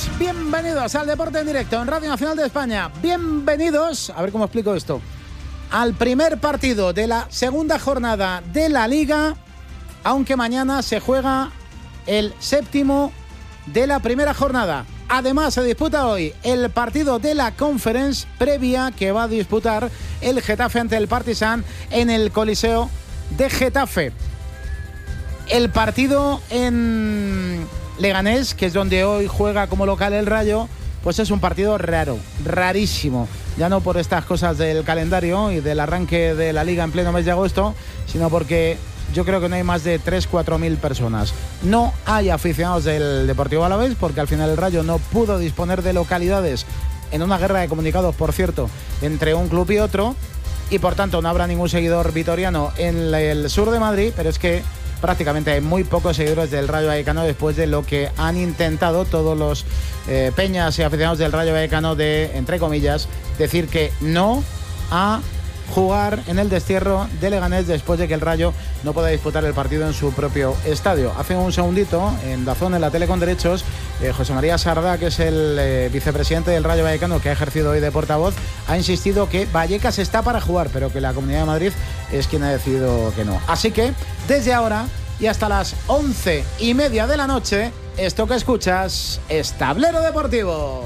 días, bienvenidos al Deporte en Directo en Radio Nacional de España. Bienvenidos, a ver cómo explico esto, al primer partido de la segunda jornada de la Liga, aunque mañana se juega el séptimo de la primera jornada. Además se disputa hoy el partido de la Conference previa que va a disputar el Getafe ante el Partizan en el Coliseo de Getafe. El partido en Leganés, que es donde hoy juega como local el Rayo, pues es un partido raro, rarísimo. Ya no por estas cosas del calendario y del arranque de la Liga en pleno mes de agosto, sino porque yo creo que no hay más de 3-4 mil personas. No hay aficionados del Deportivo Alavés, porque al final el Rayo no pudo disponer de localidades en una guerra de comunicados, por cierto, entre un club y otro, y por tanto no habrá ningún seguidor vitoriano en el sur de Madrid, pero es que prácticamente hay muy pocos seguidores del Rayo Vallecano después de lo que han intentado todos los peñas y aficionados del Rayo Vallecano de, entre comillas, decir que no a jugar en el destierro de Leganés después de que el Rayo no pueda disputar el partido en su propio estadio. Hace un segundito, en DAZN, en la tele con derechos, José María Sardá, que es el vicepresidente del Rayo Vallecano, que ha ejercido hoy de portavoz, ha insistido que Vallecas está para jugar, pero que la Comunidad de Madrid es quien ha decidido que no. Así que, desde ahora y hasta las 11:30 de la noche, esto que escuchas es Tablero Deportivo.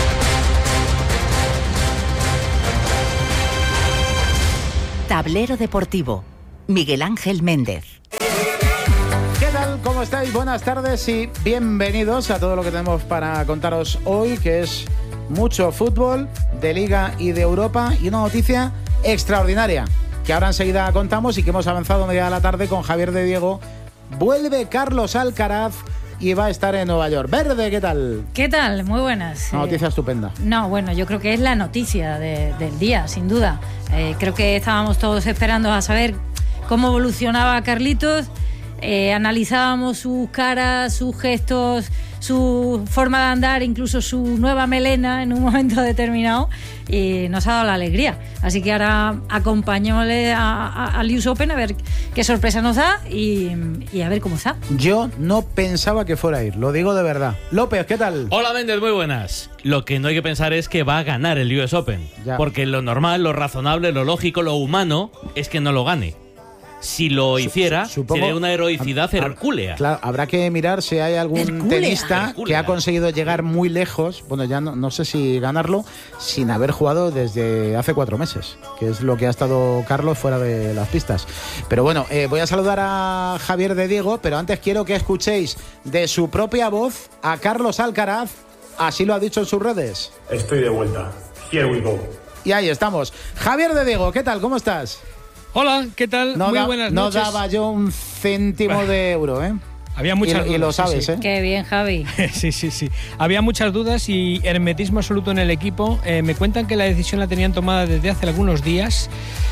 Tablero Deportivo, Miguel Ángel Méndez. ¿Qué tal? ¿Cómo estáis? Buenas tardes y bienvenidos a todo lo que tenemos para contaros hoy, que es mucho fútbol de Liga y de Europa, y una noticia extraordinaria que ahora enseguida contamos y que hemos avanzado media de la tarde con Javier de Diego. Vuelve Carlos Alcaraz y va a estar en Nueva York. Verde, ¿qué tal? ¿Qué tal? Muy buenas. Una noticia estupenda. No, bueno, yo creo que es la noticia del día, sin duda. Creo que estábamos todos esperando a saber cómo evolucionaba Carlitos. Analizábamos sus caras, sus gestos, su forma de andar, incluso su nueva melena en un momento determinado, y nos ha dado la alegría. Así que ahora acompañémosle al US Open a ver qué sorpresa nos da y a ver cómo está. Yo no pensaba que fuera a ir, lo digo de verdad. López, ¿qué tal? Hola, Méndez, muy buenas. Lo que no hay que pensar es que va a ganar el US Open, porque lo normal, lo razonable, lo lógico, lo humano es que no lo gane. Si lo hiciera, sería una heroicidad hercúlea. Claro, habrá que mirar si hay algún tenista que ha conseguido llegar muy lejos, bueno, ya no sé si ganarlo, sin haber jugado desde hace 4 meses, que es lo que ha estado Carlos fuera de las pistas. Pero bueno, voy a saludar a Javier de Diego, pero antes quiero que escuchéis de su propia voz a Carlos Alcaraz, así lo ha dicho en sus redes. Estoy de vuelta. Here we go. Y ahí estamos. Javier de Diego, ¿qué tal? ¿Cómo estás? Hola, ¿qué tal? Muy buenas noches. No daba yo un céntimo de euro, ¿eh? Había muchas dudas. Y lo sabes, sí. ¿eh? Qué bien, Javi. Sí. Había muchas dudas y hermetismo absoluto en el equipo. Me cuentan que la decisión la tenían tomada desde hace algunos días.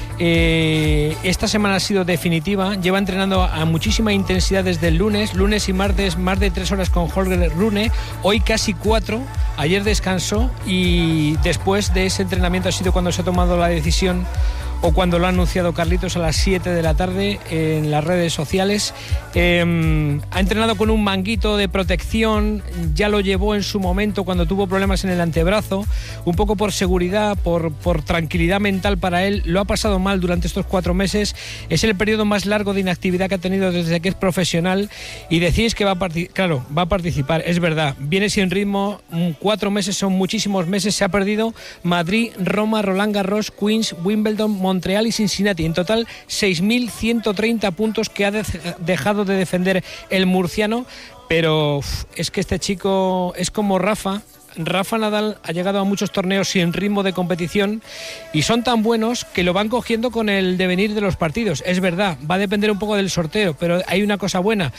Esta semana ha sido definitiva. Lleva entrenando a muchísima intensidad desde el lunes y martes, más de 3 horas con Holger Rune. Hoy casi 4. Ayer descansó y después de ese entrenamiento ha sido cuando se ha tomado la decisión, o cuando lo ha anunciado Carlitos a las 7 de la tarde en las redes sociales. Ha entrenado con un manguito de protección, ya lo llevó en su momento cuando tuvo problemas en el antebrazo, un poco por seguridad, por tranquilidad mental para él. Lo ha pasado mal durante estos 4 meses, es el periodo más largo de inactividad que ha tenido desde que es profesional, y decís que va a participar, es verdad, viene sin ritmo, 4 meses son muchísimos meses, se ha perdido Madrid, Roma, Roland Garros, Queens, Wimbledon, Montreal y Cincinnati. En total, 6.130 puntos que ha dejado de defender el murciano. Pero es que este chico es como Rafa Nadal, ha llegado a muchos torneos sin ritmo de competición y son tan buenos que lo van cogiendo con el devenir de los partidos. Es verdad, va a depender un poco del sorteo, pero hay una cosa buena.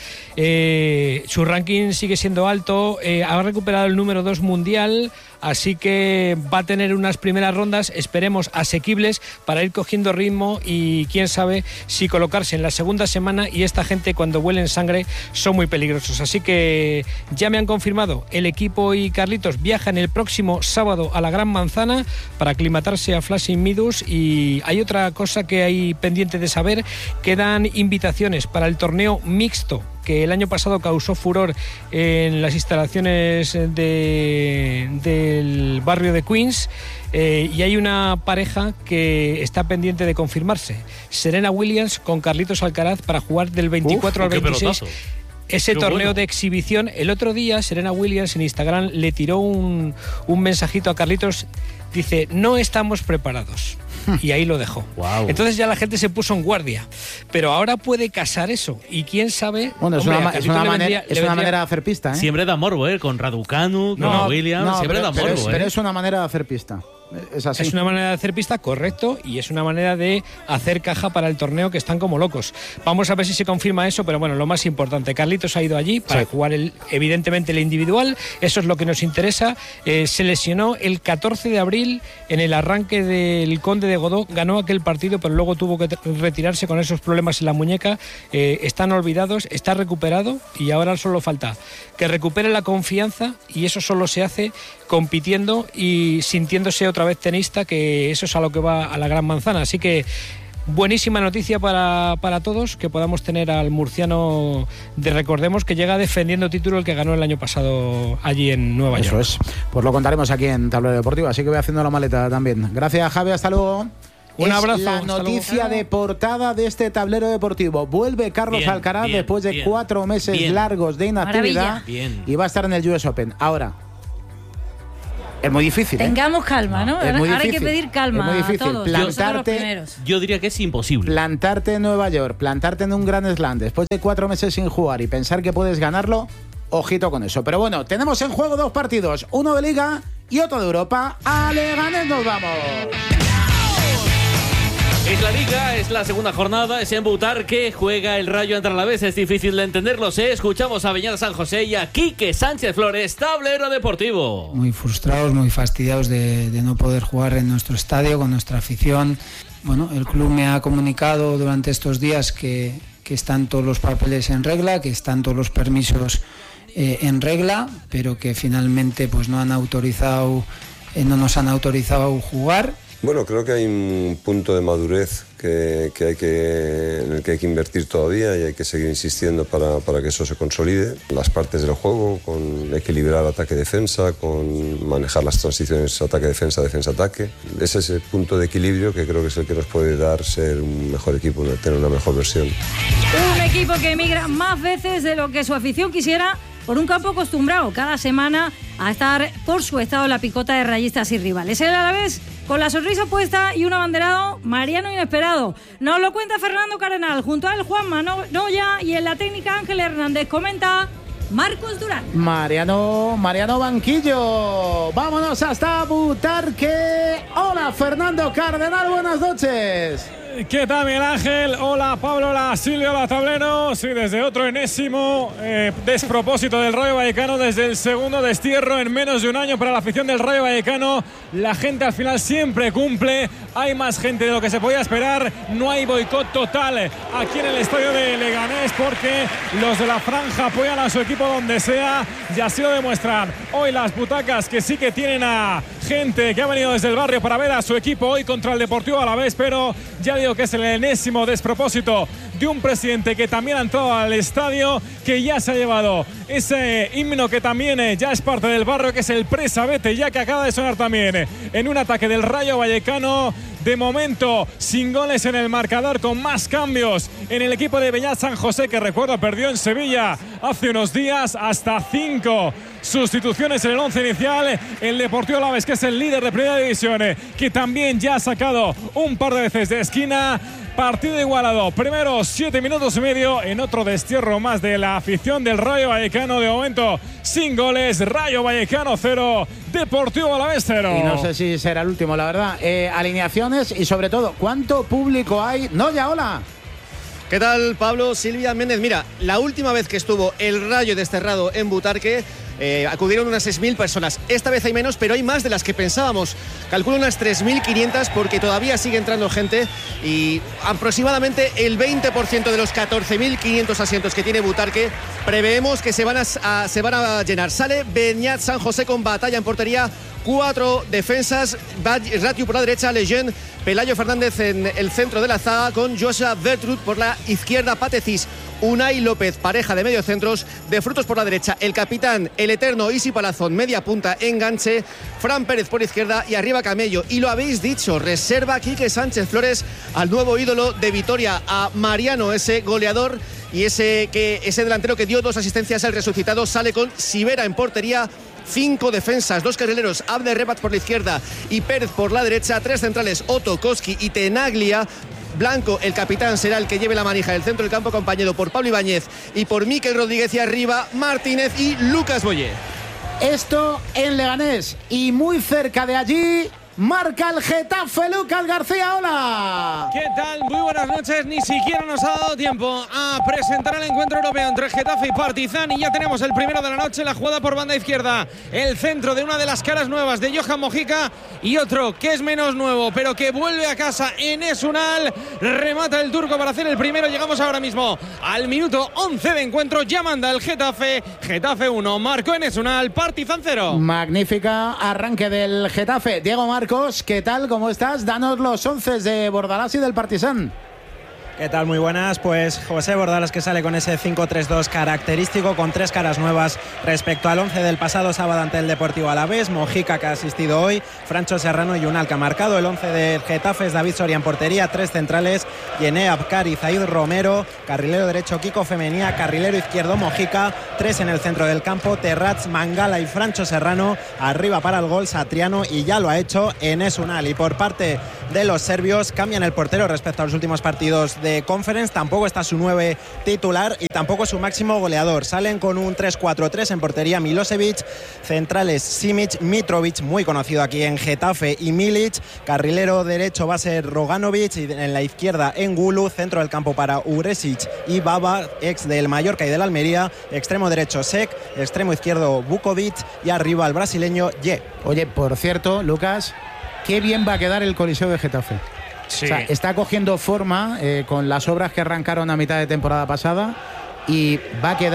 Su ranking sigue siendo alto, ha recuperado el número 2 mundial, así que va a tener unas primeras rondas, esperemos, asequibles para ir cogiendo ritmo y quién sabe si colocarse en la segunda semana, y esta gente cuando huelen sangre son muy peligrosos. Así que ya me han confirmado, el equipo y Carlitos viajan el próximo sábado a la Gran Manzana para aclimatarse a Flushing Meadows. Y hay otra cosa que hay pendiente de saber, quedan invitaciones para el torneo mixto que el año pasado causó furor en las instalaciones del barrio de Queens. Y hay una pareja que está pendiente de confirmarse. Serena Williams con Carlitos Alcaraz para jugar del 24 al 26. Ese torneo de exhibición. El otro día Serena Williams en Instagram le tiró un mensajito a Carlitos. Dice, no estamos preparados. Y ahí lo dejó. Wow. Entonces ya la gente se puso en guardia. Pero ahora puede casar eso. Y quién sabe... Bueno, es una manera de hacer pista, ¿eh? Siempre da morbo, ¿eh? Con Raducanu, con Williams, siempre da morbo, pero es una manera de hacer pista. Es así. Es una manera de hacer pista, correcto, y es una manera de hacer caja para el torneo, que están como locos. Vamos a ver si se confirma eso, pero bueno, lo más importante, Carlitos ha ido allí para jugar evidentemente el individual, eso es lo que nos interesa. Se lesionó el 14 de abril en el arranque del Conde de Godó, ganó aquel partido, pero luego tuvo que retirarse con esos problemas en la muñeca. Están olvidados, está recuperado y ahora solo falta que recupere la confianza, y eso solo se hace compitiendo y sintiéndose otra vez tenista, que eso es a lo que va a la Gran Manzana. Así que buenísima noticia para todos, que podamos tener al murciano recordemos que llega defendiendo título, el que ganó el año pasado allí en Nueva York. Eso es, pues lo contaremos aquí en Tablero Deportivo, así que voy haciendo la maleta también. Gracias, Javi, hasta luego. Un abrazo. La noticia de portada de este Tablero Deportivo. Vuelve Carlos Alcaraz después de 4 meses largos de inactividad y va a estar en el US Open. Ahora, es muy difícil. Tengamos calma, ¿no? Ahora hay que pedir calma. Es muy difícil. A todos. Plantarte, yo diría que es imposible. Plantarte en Nueva York, plantarte en un Grand Slam después de 4 meses sin jugar y pensar que puedes ganarlo, ojito con eso. Pero bueno, tenemos en juego 2 partidos, uno de Liga y otro de Europa. A Leganés nos vamos. Es la Liga, es la segunda jornada, es en Butarque, juega el Rayo ante el Alavés, es difícil de entenderlo, escuchamos a Beñat San José y a Quique Sánchez Flores, Tablero Deportivo. Muy frustrados, muy fastidiados de no poder jugar en nuestro estadio con nuestra afición. Bueno, el club me ha comunicado durante estos días que están todos los papeles en regla, que están todos los permisos en regla, pero que finalmente pues no nos han autorizado jugar. Bueno, creo que hay un punto de madurez en el que hay que invertir todavía y hay que seguir insistiendo para que eso se consolide. Las partes del juego, con equilibrar ataque-defensa, con manejar las transiciones ataque-defensa, defensa-ataque. Es ese punto de equilibrio que creo que es el que nos puede dar ser un mejor equipo, tener una mejor versión. Un equipo que emigra más veces de lo que su afición quisiera, por un campo acostumbrado cada semana a estar por su estado en la picota de rayistas y rivales. El Alavés con la sonrisa puesta y un abanderado mariano inesperado. Nos lo cuenta Fernando Cardenal, junto a él Juanma Noya y en la técnica Ángel Hernández. Comenta Marcos Durán. Mariano Banquillo. Vámonos hasta Butarque. Hola, Fernando Cardenal, buenas noches. ¿Qué tal, Miguel Ángel? Hola, Pablo, hola, Silvio, hola, Tablero. Sí, desde otro enésimo despropósito del Rayo Vallecano, desde el segundo destierro en menos de un año para la afición del Rayo Vallecano. La gente al final siempre cumple. Hay más gente de lo que se podía esperar. No hay boicot total aquí en el estadio de Leganés, porque los de la franja apoyan a su equipo donde sea, y así lo demuestran hoy las butacas, que sí que tienen a gente que ha venido desde el barrio para ver a su equipo hoy contra el Deportivo Alavés, pero ya digo que es el enésimo despropósito de un presidente que también ha entrado al estadio, que ya se ha llevado ese himno que también ya es parte del barrio, que es el Presa Vete, ya que acaba de sonar también en un ataque del Rayo Vallecano. De momento, sin goles en el marcador, con más cambios en el equipo de Beñat San José, que recuerdo perdió en Sevilla hace unos días, hasta 5 sustituciones en el 11 inicial. El Deportivo Alavés, que es el líder de Primera División, que también ya ha sacado un par de veces de esquina. Partido igualado, primeros 7 minutos y medio en otro destierro más de la afición del Rayo Vallecano. De momento sin goles, Rayo Vallecano 0, Deportivo Alavés 0. Y no sé si será el último, la verdad. Alineaciones y sobre todo, ¿cuánto público hay? Noya, hola. ¿Qué tal, Pablo? Silvia Méndez. Mira, la última vez que estuvo el Rayo desterrado en Butarque, acudieron unas 6.000 personas. Esta vez hay menos, pero hay más de las que pensábamos. Calculo unas 3.500, porque todavía sigue entrando gente, y aproximadamente el 20% de los 14.500 asientos que tiene Butarque preveemos que se van a llenar. Sale Beñat San José con Batalla en portería, 4 defensas, Ratiu por la derecha, Lejeune, Pelayo Fernández en el centro de la zaga con Joshua Vertrud por la izquierda, Patecis, Unai López, pareja de mediocentros, de Frutos por la derecha, el capitán, el eterno Isi Palazón, media punta, enganche, Fran Pérez por izquierda y arriba Camello. Y lo habéis dicho, reserva Quique Sánchez Flores al nuevo ídolo de Vitoria, a Mariano, ese goleador y ese delantero que dio 2 asistencias al resucitado, sale con Sivera en portería. 5 defensas, 2 carrileros, Abde Rebat por la izquierda y Pérez por la derecha, 3 centrales, Otto, Koski y Tenaglia. Blanco, el capitán, será el que lleve la manija del centro del campo, acompañado por Pablo Ibáñez y por Mikel Rodríguez, y arriba Martínez y Lucas Boyé. Esto en Leganés, y muy cerca de allí marca el Getafe, Lucas García. ¡Hola! ¿Qué tal? Muy buenas noches. Ni siquiera nos ha dado tiempo a presentar el encuentro europeo entre Getafe y Partizan, y ya tenemos el primero de la noche. La jugada por banda izquierda, el centro de una de las caras nuevas de Johan Mojica, y otro que es menos nuevo pero que vuelve a casa, Enes Unal. Remata el turco para hacer el primero. Llegamos ahora mismo al minuto 11 de encuentro. Ya manda el Getafe. Getafe 1, marcó Enes Unal, Partizan 0. Magnífica arranque del Getafe. Diego Marcos, ¿qué tal? ¿Cómo estás? Danos los 11 de Bordalás y del Partizan. ¿Qué tal? Muy buenas. Pues José Bordalás, que sale con ese 5-3-2 característico, con 3 caras nuevas respecto al 11 del pasado sábado ante el Deportivo Alavés. Mojica, que ha asistido hoy, Francho Serrano y Unal, que ha marcado. El 11 del Getafe es David Soria en portería, 3 centrales, Yené Abkari, Zaid Romero, carrilero derecho Kiko Femenía, carrilero izquierdo Mojica, 3 en el centro del campo, Terrats, Mangala y Francho Serrano. Arriba para el gol Satriano, y ya lo ha hecho Enes Unal. Y por parte de los serbios, cambian el portero respecto a los últimos partidos de Conference. Tampoco está su 9 titular y tampoco su máximo goleador. Salen con un 3-4-3 en portería Milosevic, centrales Simic, Mitrovic, muy conocido aquí en Getafe, y Milic. Carrilero derecho va a ser Roganovic, y en la izquierda Engulu. Centro del campo para Uresic y Baba, ex del Mallorca y del Almería. Extremo derecho Sek, extremo izquierdo Vukovic, y arriba el brasileño Ye. Oye, por cierto, Lucas, qué bien va a quedar el Coliseo de Getafe. Sí. O sea, está cogiendo forma con las obras que arrancaron a mitad de temporada pasada, y va a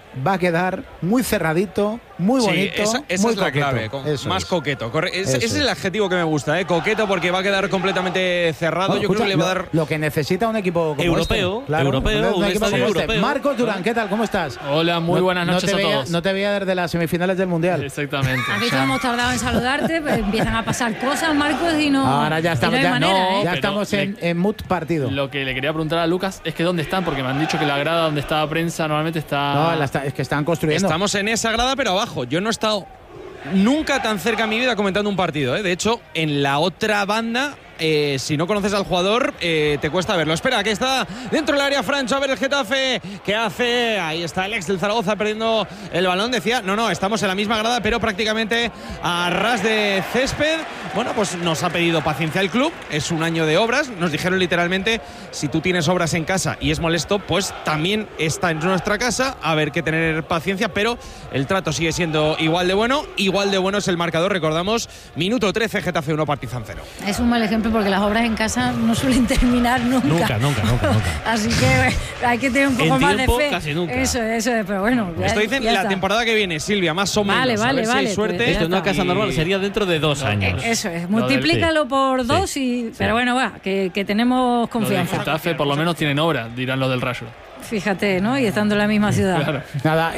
quedar muy cerradito, muy bonito. Esa muy es la clave, más coqueto. Ese es el adjetivo que me gusta, coqueto, porque va a quedar completamente cerrado. Bueno, yo creo que le va a dar lo que necesita un equipo como europeo, este. Claro, un equipo como europeo. este. Marcos Durán, ¿qué tal? ¿Cómo estás? Hola, muy buenas noches a todos. No te veía desde las semifinales del Mundial. Exactamente. Aquí hemos tardado en saludarte, pues empiezan a pasar cosas, Marcos, y no. Ahora ya estamos, ya estamos en mood partido. Lo que le quería preguntar a Lucas es que dónde están, porque me han dicho que la grada donde está la prensa normalmente está. No, es que están construyendo. Estamos en esa grada, pero abajo. Yo no he estado nunca tan cerca en mi vida comentando un partido. De hecho, en la otra banda, si no conoces al jugador, te cuesta verlo. Espera, que está dentro del área Francho. A ver el Getafe, ¿qué hace? Ahí está el ex del Zaragoza perdiendo el balón. Decía, no, estamos en la misma grada, pero prácticamente a ras de césped. Bueno, pues nos ha pedido paciencia el club. Es un año de obras. Nos dijeron literalmente, si tú tienes obras en casa y es molesto, pues también está en nuestra casa. A ver, que tener paciencia, pero el trato sigue siendo igual de bueno. Igual de bueno es el marcador, recordamos, minuto 13, Getafe 1, Partizan 0. Es un mal ejemplo, porque las obras en casa no suelen terminar nunca. Nunca. Así que hay que tener un poco más de fe. Casi nunca. Eso es, pero bueno. Esto dicen la está. Temporada que viene, Silvia, más o menos. Vale. Si hay suerte. Esto en una casa normal sería dentro de 2 años. Eso es, multiplícalo por 2 y. Pero bueno, que tenemos confianza. Los de Getafe por lo menos tienen obra, dirán los del Rayo. Fíjate, ¿no? Y estando en la misma ciudad. Claro. Nada,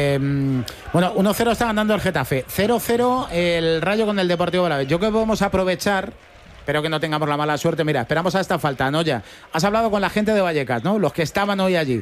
bueno, 1-0 está ganando el Getafe, 0-0 el Rayo con el Deportivo Alavés. Yo creo que podemos aprovechar, pero que no tengamos la mala suerte. Mira, esperamos a esta falta, Noya. Has hablado con la gente de Vallecas, ¿no? Los que estaban hoy allí.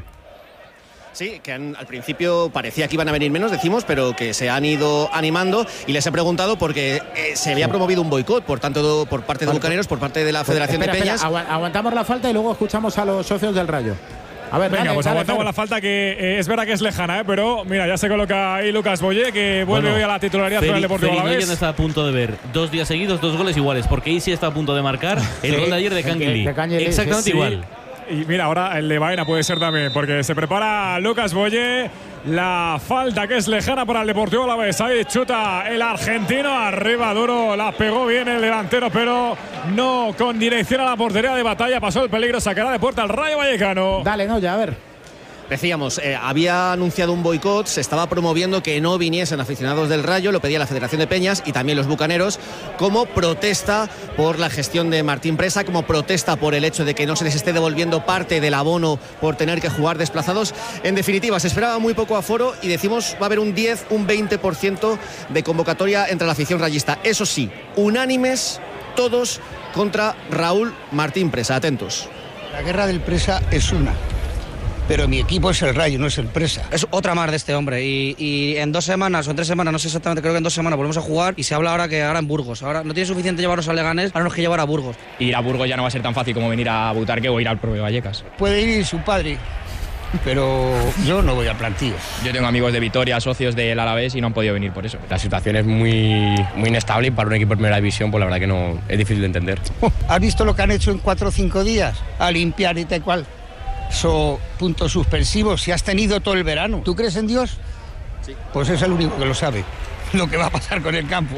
Sí, que al principio parecía que iban a venir menos, decimos, pero que se han ido animando, y les he preguntado porque se había promovido un boicot, por tanto, por parte de Bucaneros, por parte de la Federación de Peñas. Aguantamos la falta y luego escuchamos a los socios del Rayo. A ver, venga, pues aguantamos la falta, que es verdad que es lejana, pero mira, ya se coloca ahí Lucas Boyé, que vuelve hoy a la titularidad con el Deportivo Alavés. Está a punto de ver 2 días seguidos 2 goles iguales, porque Isi está a punto de marcar el gol de ayer de Canguilí. Exactamente igual. Y mira, ahora el de Baena puede ser también, porque se prepara Lucas Boyé. La falta, que es lejana para el Deportivo Alavés. Ahí chuta el argentino, arriba duro, la pegó bien el delantero, pero no con dirección a la portería de Batalla. Pasó el peligro, sacará de puerta al Rayo Vallecano. Dale, no, ya, a ver. Decíamos, había anunciado un boicot, se estaba promoviendo que no viniesen aficionados del Rayo, lo pedía la Federación de Peñas y también los bucaneros, como protesta por la gestión de Martín Presa, como protesta por el hecho de que no se les esté devolviendo parte del abono por tener que jugar desplazados. En definitiva, se esperaba muy poco aforo y decimos va a haber un 10, un 20% de convocatoria entre la afición rayista. Eso sí, unánimes todos contra Raúl Martín Presa. Atentos. La guerra del Presa es una, pero mi equipo es el Rayo, no es el Presa. Es otra más de este hombre y en 2 semanas o en 3 semanas, no sé exactamente, creo que en 2 semanas volvemos a jugar y se habla ahora que ahora en Burgos. Ahora no tiene suficiente llevarnos a Leganés, ahora nos que llevar a Burgos. Ir a Burgos ya no va a ser tan fácil como venir a Butarque o ir al propio Vallecas. Puede ir su padre, pero yo no voy al plantío. Yo tengo amigos de Vitoria, socios del Alavés y no han podido venir por eso. La situación es muy inestable y para un equipo de primera división pues la verdad que no es difícil de entender. ¿Has visto lo que han hecho en 4 o 5 días? A limpiar y tal cual. Eso, puntos suspensivos, si has tenido todo el verano. ¿Tú crees en Dios? Sí. Pues es el único que lo sabe, lo que va a pasar con el campo.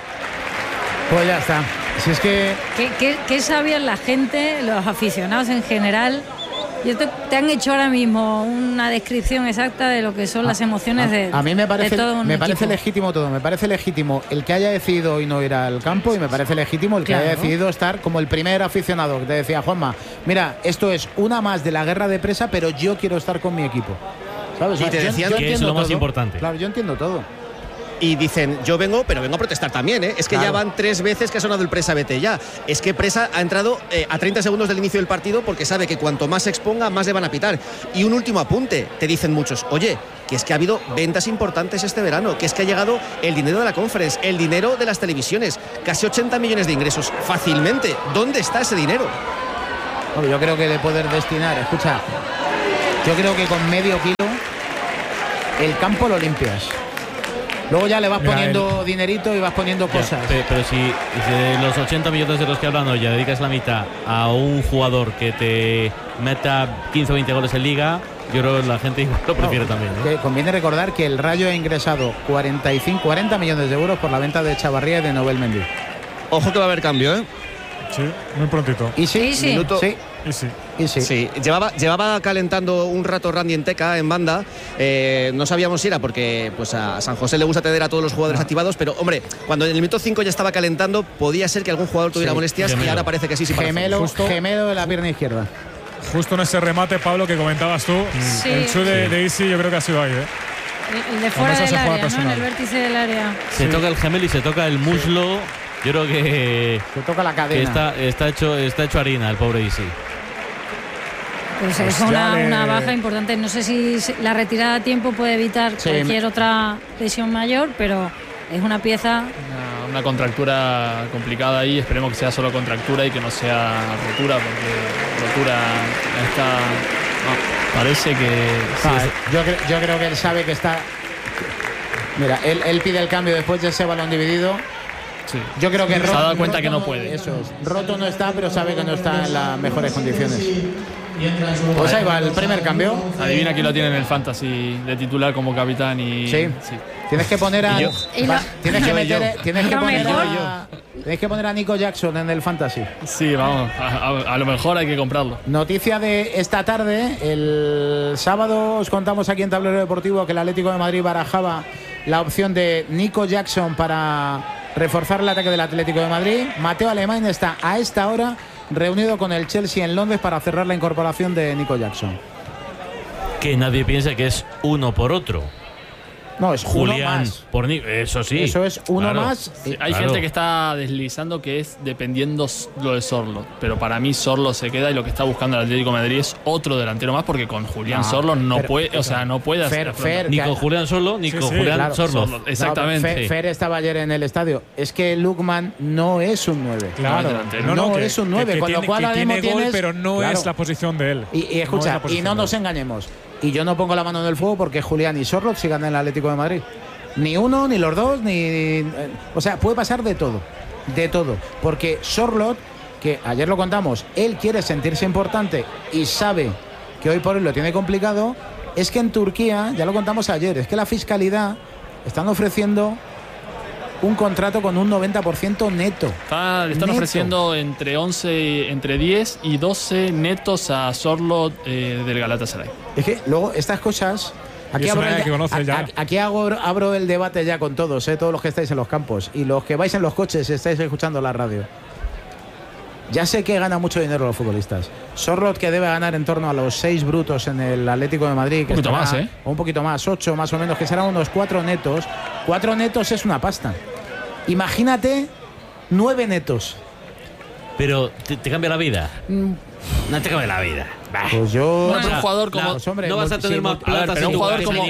Pues ya está. Si es que... ¿Qué sabían la gente, los aficionados en general? Te han hecho ahora mismo una descripción exacta de lo que son las emociones de a mí me parece, de todo un me parece equipo. legítimo todo. Me parece legítimo el que haya decidido hoy no ir al campo y me parece legítimo el que haya decidido estar como el primer aficionado. Que te decía, Juanma, mira, esto es una más de la guerra de Presa, pero yo quiero estar con mi equipo. ¿Sabes? Y te decían que es lo más importante. Claro, yo entiendo todo. Y dicen, yo vengo, pero vengo a protestar también, ¿eh? Es que ya van 3 veces que ha sonado el Presa vete ya. Es que Presa ha entrado a 30 segundos del inicio del partido porque sabe que cuanto más se exponga, más le van a pitar. Y un último apunte, te dicen muchos, oye, que es que ha habido ventas importantes este verano, que es que ha llegado el dinero de la Conference, el dinero de las televisiones, casi 80 millones de ingresos fácilmente. ¿Dónde está ese dinero? Bueno, yo creo que de poder destinar, escucha, yo creo que con medio kilo el campo lo limpias. Luego ya le vas poniendo dinerito y vas poniendo cosas. Pero si de los 80 millones de los que hablan hoy ya dedicas la mitad a un jugador que te meta 15 o 20 goles en Liga, yo creo que la gente lo prefiere también. Que conviene recordar que el Rayo ha ingresado 40 millones de euros por la venta de Chavarría y de Nobel Mendy. Ojo que va a haber cambio, ¿eh? Sí, muy prontito. Y sí, Minuto. Sí. Y sí. Sí, llevaba calentando un rato Randy Enteca en banda. No sabíamos si era porque pues a San José le gusta tener a todos los jugadores activados, pero hombre, cuando en el minuto 5 ya estaba calentando, podía ser que algún jugador tuviera molestias y ahora parece que sí. Gemelo de la pierna izquierda. Justo en ese remate, Pablo, que comentabas tú, el chute de Isi yo creo que ha sido ahí, ¿eh? El de fuera del área, ¿no? En el vértice del área. Se toca el gemelo y se toca el muslo. Yo creo que se toca la cadena. Que está hecho harina el pobre Isi. Pues es una baja importante. No sé si la retirada a tiempo puede evitar cualquier otra lesión mayor, pero es una pieza. Una contractura complicada ahí. Esperemos que sea solo contractura y que no sea rotura, porque rotura está. No, parece que. Yo creo que él sabe que está. Mira, él pide el cambio después de ese balón dividido. Sí. Yo creo que se ha dado cuenta que no puede. Eso es. Roto no está, pero sabe que no está en las mejores condiciones. Pues ahí va el primer cambio. Adivina quién lo tiene en el Fantasy de titular como capitán y. Sí. Tienes que poner a. Tienes que poner a Nico Jackson en el Fantasy. Sí, vamos. A lo mejor hay que comprarlo. Noticia de esta tarde. El sábado os contamos aquí en Tablero Deportivo que el Atlético de Madrid barajaba la opción de Nico Jackson para reforzar el ataque del Atlético de Madrid. Mateo Alemán está a esta hora reunido con el Chelsea en Londres para cerrar la incorporación de Nico Jackson. Que nadie piense que es uno por otro. No, es Julián uno más. Por eso sí. Eso es uno más. Hay gente que está deslizando que es dependiendo lo de Sorlo, pero para mí Sorlo se queda y lo que está buscando el Atlético de Madrid es otro delantero más porque con Julián Sorlo no puede hacer. Ni con Julián Sorlo, ni con Julián Sorlo. Exactamente. Fer estaba ayer en el estadio. Es que Lukman no es un 9. Claro, no es un 9. Con lo cual tiene gol, pero no es la posición de él. Y escucha, y no nos engañemos. Y yo no pongo la mano en el fuego porque Julián y Sorloth sigan en el Atlético de Madrid. Ni uno, ni los dos, o sea, puede pasar de todo. De todo. Porque Sorloth, que ayer lo contamos, él quiere sentirse importante y sabe que hoy por hoy lo tiene complicado. Es que en Turquía, ya lo contamos ayer, es que la fiscalidad están ofreciendo un contrato con un 90% neto. Le están ofreciendo entre 10 y 12 netos a Sorloth del Galatasaray. Es que luego estas cosas... Aquí abro el debate ya con todos, todos los que estáis en los campos y los que vais en los coches y estáis escuchando la radio. Ya sé que gana mucho dinero los futbolistas. Sorloth, que debe ganar en torno a los 6 brutos en el Atlético de Madrid. Que un poquito más, o un poquito más, 8 más o menos, que serán unos 4 netos. 4 netos es una pasta. Imagínate 9 netos. Pero te cambia la vida. No te cambia la vida. Pues yo... Bueno, un jugador como... no vas a tener más plata pero un jugador como...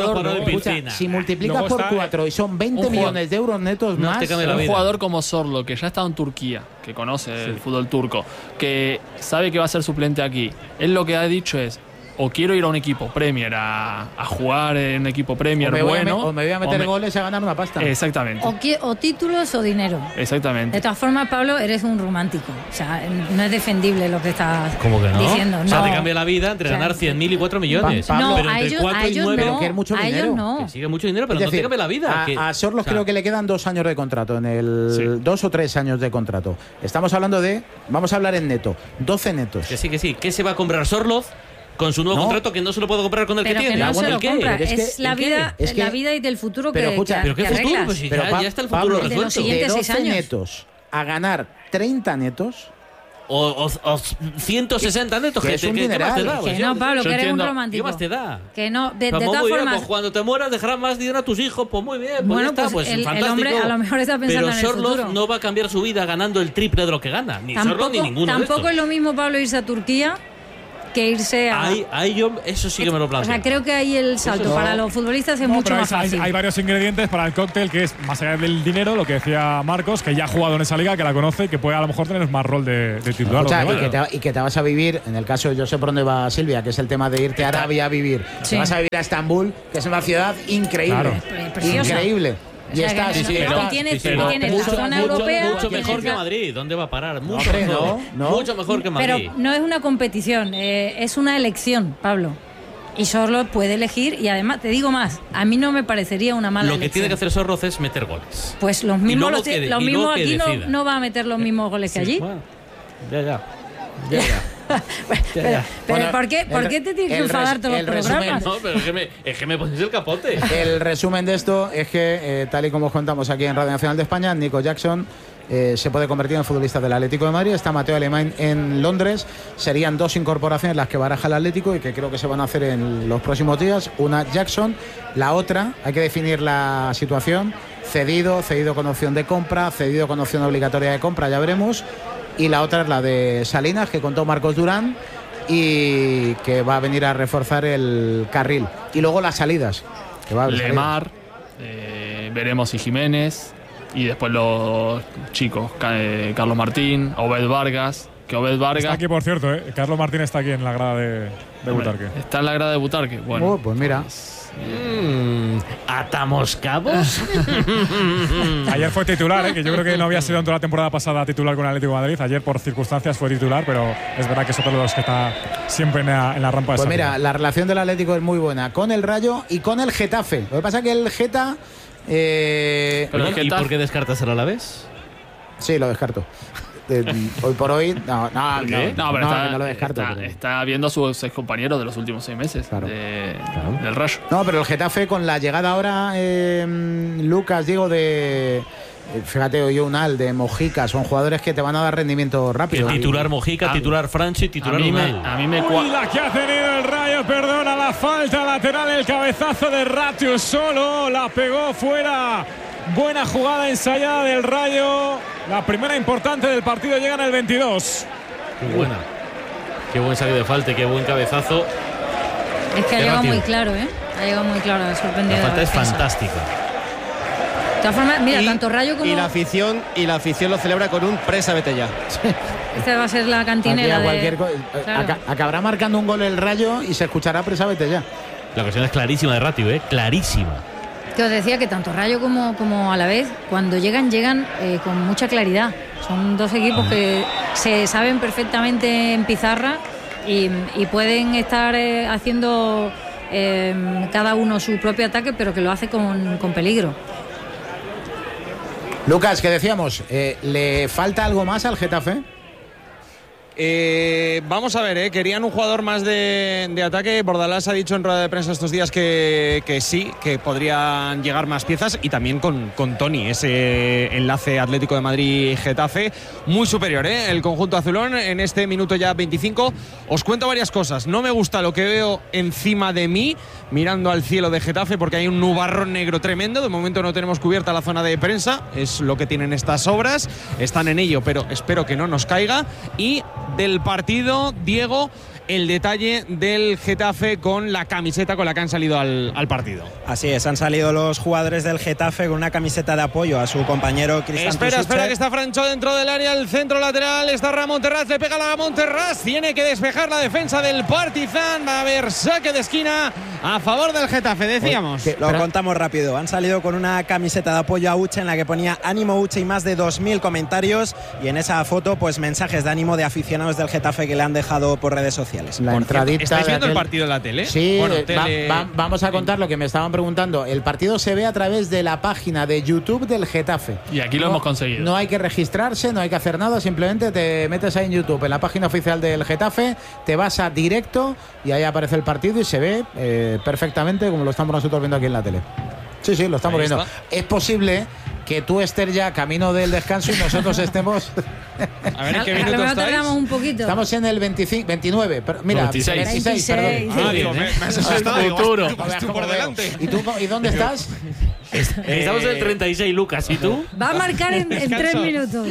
Si multiplicas por 4 y son 20 millones de euros netos más... Un jugador como Sorloth, que ya ha estado en Turquía, que conoce el fútbol turco, que sabe que va a ser suplente aquí, él lo que ha dicho es: o quiero ir a un equipo Premier a jugar en un equipo Premier bueno, o me voy a meter goles a ganar una pasta. Exactamente. O títulos o dinero. Exactamente. De todas formas, Pablo, eres un romántico. O sea, no es defendible lo que estás diciendo. O sea, te cambia la vida entre ganar 100.000 y 4 millones. No, pero a entre ellos, 4 y 9, no. Que es mucho dinero. A ellos no. Que sigue mucho dinero, pero es decir, no te cambia la vida. A Sorloth creo que le quedan 2 años de contrato, 2 o 3 años de contrato. Estamos hablando vamos a hablar en neto, 12 netos. Que sí. ¿Qué se va a comprar Sorloth con su nuevo contrato, que no se lo puede comprar con el pero que tiene? No se lo compra. Es la vida y del futuro pero que escucha, ¿pero qué futuro? Pues si ya está el futuro resuelto. De los siguientes 6 años. Netos a ganar 30 netos... O 160 netos, que es un dineral. Que no, Pablo, que eres un romántico. ¿Qué más te da? Que no, de todas muy bien, formas... pues cuando te mueras dejarás más dinero a tus hijos, pues muy bien, pues bueno, ya está, pues el fantástico. hombre a lo mejor está pensando en el futuro. Pero Sorloth no va a cambiar su vida ganando el triple de lo que gana, ni Sorloth ni ninguno de estos. Tampoco es lo mismo, Pablo, irse a Turquía que irse a... Ahí yo eso sí que me lo planteo. O sea, creo que ahí el salto para los futbolistas es mucho más fácil. Hay varios ingredientes para el cóctel, que es, más allá del dinero, lo que decía Marcos, que ya ha jugado en esa liga, que la conoce, que puede a lo mejor tener más rol de titular. Y que te vas a vivir, en el caso, yo sé por dónde va Silvia, que es el tema de irte a Arabia a vivir. Te vas a vivir a Estambul, que es una ciudad increíble. Increíble. Y tienes zona europea. Mucho mejor que Madrid. ¿Dónde va a parar? Mucho mejor que Madrid. Pero no es una competición, es una elección, Pablo. Y Sorloth puede elegir, y además, te digo más, a mí no me parecería una mala elección. Lo que tiene que hacer Sorloth es meter goles. Pues los mismos aquí no va a meter los mismos goles que allí. Bueno, ya. Pero ¿por qué te tienes que enfadar todos los programas? No, pero es que me pones el capote. El resumen de esto es que, tal y como os contamos aquí en Radio Nacional de España, Nico Jackson se puede convertir en futbolista del Atlético de Madrid. Está Mateo Alemán en Londres. Serían 2 incorporaciones las que baraja el Atlético y que creo que se van a hacer en los próximos días. Una, Jackson. La otra, hay que definir la situación. Cedido con opción de compra, cedido con opción obligatoria de compra, ya veremos. Y la otra es la de Salinas, que contó Marcos Durán y que va a venir a reforzar el carril. Y luego las salidas. Que va a Lemar, veremos si Jiménez, y después los chicos, Carlos Martín, Obed Vargas. Que Obed Vargas... Está aquí, por cierto, Carlos Martín está aquí en la grada de Butarque. ¿Está en la grada de Butarque? Bueno. Pues mira. ¿Atamos cabos? Ayer fue titular, que yo creo que no había sido en toda la temporada pasada titular con el Atlético de Madrid. Ayer por circunstancias fue titular, pero es verdad que es otro de los que está siempre en la rampa de Pues salida. mira, la relación del Atlético es muy buena con el Rayo y con el Getafe. Lo que pasa es que el Geta... ¿Y por qué descartas el Alavés? Sí, lo descarto. Hoy por hoy, no lo descarto. Está viendo a sus excompañeros de los últimos 6 meses del Rayo. No, pero el Getafe, con la llegada ahora, Lucas, digo, fíjate, Oyunal, de Mojica, son jugadores que te van a dar rendimiento rápido. Titular Mojica, titular Franchi, titular Unal. La que ha tenido el Rayo, perdona la falta lateral, el cabezazo de Ratius solo, la pegó fuera. Buena jugada ensayada del Rayo. La primera importante del partido llega en el 22. Qué buena. Qué buen saque de falta, qué buen cabezazo. Es que ha llegado muy claro, Ha llegado muy claro, ha sorprendido. La falta es fantástica. De todas formas, mira, tanto Rayo como... Y la afición lo celebra con un presa vete ya. Esta va a ser la cantinela acabará marcando un gol el Rayo y se escuchará presa vete ya. La ocasión es clarísima de Ratio, clarísima. Que os decía que tanto Rayo como Alavés, cuando llegan con mucha claridad. Son 2 equipos que se saben perfectamente en pizarra y pueden estar haciendo cada uno su propio ataque, pero que lo hace con peligro. Lucas, que decíamos, ¿le falta algo más al Getafe? Vamos a ver, querían un jugador más de ataque. Bordalás ha dicho en rueda de prensa estos días que sí, que podrían llegar más piezas, y también con Toni, ese enlace Atlético de Madrid-Getafe muy superior, el conjunto azulón en este minuto ya 25. Os cuento varias cosas. No me gusta lo que veo encima de mí mirando al cielo de Getafe, porque hay un nubarrón negro tremendo. De momento no tenemos cubierta la zona de prensa, es lo que tienen estas obras, están en ello, pero espero que no nos caiga. Y del partido, Diego, el detalle del Getafe con la camiseta con la que han salido al partido. Así es, han salido los jugadores del Getafe con una camiseta de apoyo a su compañero Cristian Tusic. Espera, que está Francho dentro del área, el centro lateral, está Ramón Terraz, le pega a Ramón Terraz, tiene que despejar la defensa del Partizan, va a haber saque de esquina a favor del Getafe, decíamos. Lo contamos rápido, han salido con una camiseta de apoyo a Uche en la que ponía ánimo Uche y más de 2.000 comentarios, y en esa foto pues mensajes de ánimo de aficionados del Getafe que le han dejado por redes sociales. La entradita. ¿Estáis viendo el partido en la tele? Sí, bueno, vamos a contar lo que me estaban preguntando. El partido se ve a través de la página de YouTube del Getafe. Y aquí lo hemos conseguido. No hay que registrarse, no hay que hacer nada, simplemente te metes ahí en YouTube, en la página oficial del Getafe, te vas a directo y ahí aparece el partido y se ve perfectamente como lo estamos nosotros viendo aquí en la tele. Sí, lo estamos viendo. Es posible que tú estés ya camino del descanso y nosotros estemos. A ver, ¿en qué minuto estáis? Un poquito. Estamos en el 29. Mira, 26, perdón. Me has asustado. Futuro. Tú por delante. ¿Y dónde estás? Estamos en el 36, Lucas. ¿Y tú? Va a marcar en 3 minutos.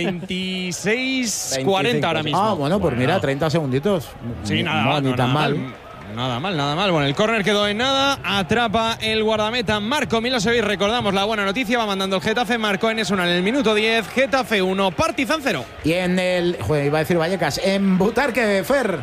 26:40 ahora mismo. Ah, bueno, pues mira, 30 segunditos. Sí, nada, ni tan mal. Nada mal. Bueno, el córner quedó en nada. Atrapa el guardameta Marco Milosevic. Recordamos la buena noticia. Va mandando el Getafe. Marcó Enesuna en el minuto 10. Getafe 1, Partizan 0. Y en el. Iba a decir Vallecas. En Butarque, Fer.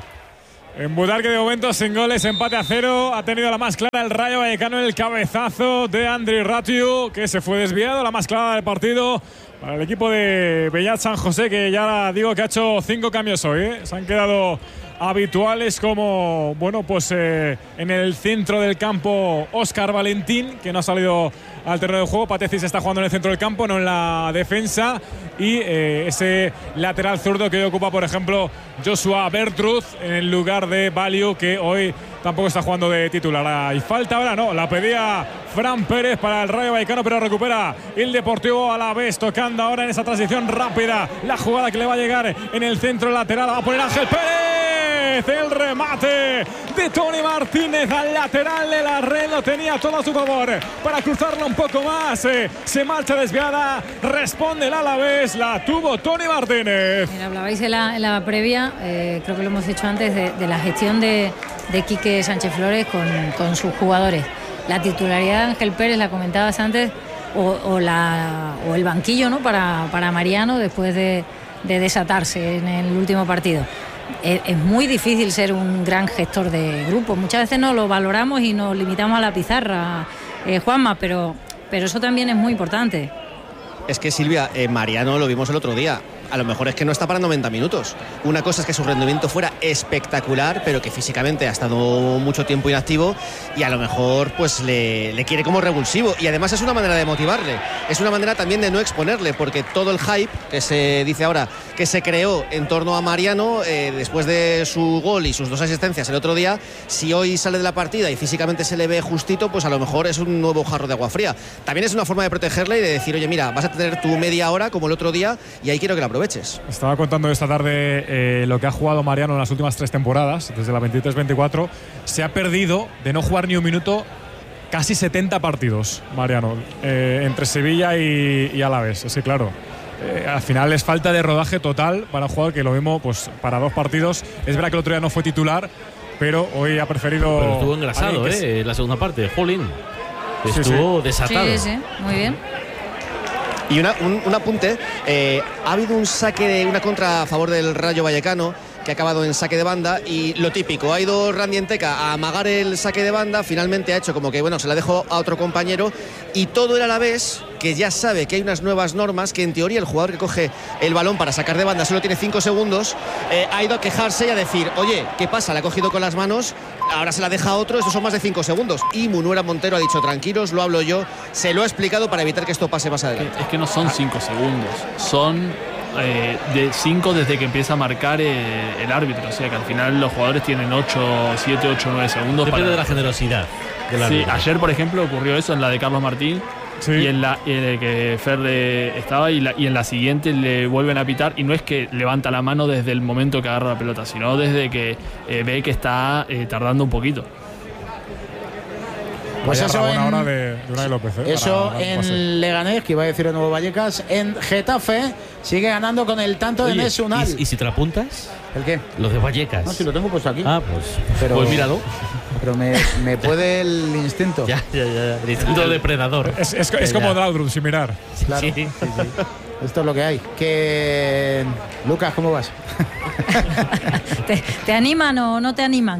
En Butarque de momento sin goles, empate a 0. Ha tenido la más clara el Rayo Vallecano, el cabezazo de Andri Ratiu, que se fue desviado. La más clara del partido para el equipo de Bellat San José, que ya digo que ha hecho 5 cambios hoy. Se han quedado habituales como, bueno, pues en el centro del campo Óscar Valentín, que no ha salido al terreno de juego. Pateci se está jugando en el centro del campo, no en la defensa, y ese lateral zurdo que hoy ocupa, por ejemplo, Joshua Bertruz en el lugar de Value, que hoy tampoco está jugando de titular. Y falta ahora, no, la pedía Fran Pérez para el Rayo Vallecano, pero recupera el Deportivo Alavés, tocando ahora en esa transición rápida la jugada que le va a llegar en el centro lateral. Va a poner Ángel Pérez. El remate de Toni Martínez al lateral de la red, lo tenía todo a su favor para cruzarla un poco más. Se marcha desviada, responde el Alavés, la tuvo Toni Martínez. Mira, hablabais en la previa, creo que lo hemos hecho antes, de la gestión de Quique Sánchez Flores con sus jugadores. La titularidad de Ángel Pérez, la comentabas antes, o el banquillo, ¿no? para Mariano después de desatarse en el último partido. Es muy difícil ser un gran gestor de grupo. Muchas veces no lo valoramos y nos limitamos a la pizarra, Juanma, pero eso también es muy importante. Es que, Silvia, Mariano lo vimos el otro día. A lo mejor es que no está para 90 minutos. Una cosa es que su rendimiento fuera espectacular, pero que físicamente ha estado mucho tiempo inactivo y a lo mejor pues le quiere como revulsivo. Y además es una manera de motivarle, es una manera también de no exponerle, porque todo el hype que se dice ahora que se creó en torno a Mariano después de su gol y sus 2 asistencias el otro día, si hoy sale de la partida y físicamente se le ve justito, pues a lo mejor es un nuevo jarro de agua fría. También es una forma de protegerle y de decir, oye, mira, vas a tener tu media hora como el otro día y ahí quiero que la aproveches. Estaba contando esta tarde lo que ha jugado Mariano en las últimas 3 temporadas, desde la 23-24. Se ha perdido de no jugar ni un minuto casi 70 partidos, Mariano, entre Sevilla y Alavés. Sí, claro. Al final es falta de rodaje total para un jugador que lo mismo, pues para 2 partidos. Es verdad que el otro día no fue titular, pero hoy ha preferido. Pero estuvo engrasado, la segunda parte, Jolín. Estuvo desatado. Sí, muy bien. Y un apunte, ha habido un saque, una contra a favor del Rayo Vallecano, que ha acabado en saque de banda, y lo típico, ha ido Randy Enteca a amagar el saque de banda, finalmente ha hecho como que, bueno, se la dejó a otro compañero, y todo el Alavés, porque ya sabe que hay unas nuevas normas que en teoría el jugador que coge el balón para sacar de banda solo tiene 5 segundos, ha ido a quejarse y a decir, oye, ¿qué pasa? La ha cogido con las manos, ahora se la deja a otro, estos son más de 5 segundos. Y Munuera Montero ha dicho, tranquilos, lo hablo yo, se lo ha explicado para evitar que esto pase más adelante. Es que no son 5 segundos, son de 5 desde que empieza a marcar el árbitro. O sea que al final los jugadores tienen 7, 8, 9 segundos. Depende de la generosidad del árbitro. Sí, ayer, por ejemplo, ocurrió eso en la de Carlos Martín. Sí. Y en la que Fer estaba y en la siguiente le vuelven a pitar, y no es que levanta la mano desde el momento que agarra la pelota, sino desde que ve que está tardando un poquito. Pues eso hora de Unai López, eso en Leganés, que iba a decir de nuevo Vallecas. En Getafe sigue ganando con el tanto de Enes Unal. ¿Y si te la apuntas? ¿El qué? Los de Vallecas. No, si lo tengo puesto aquí. Ah, pues míralo. Pero me puede el instinto. Ya. El instinto depredador. Es como Laudrup, sin mirar. Claro. Sí. Esto es lo que hay. Que Lucas, ¿cómo vas? ¿Te animan o no te animan?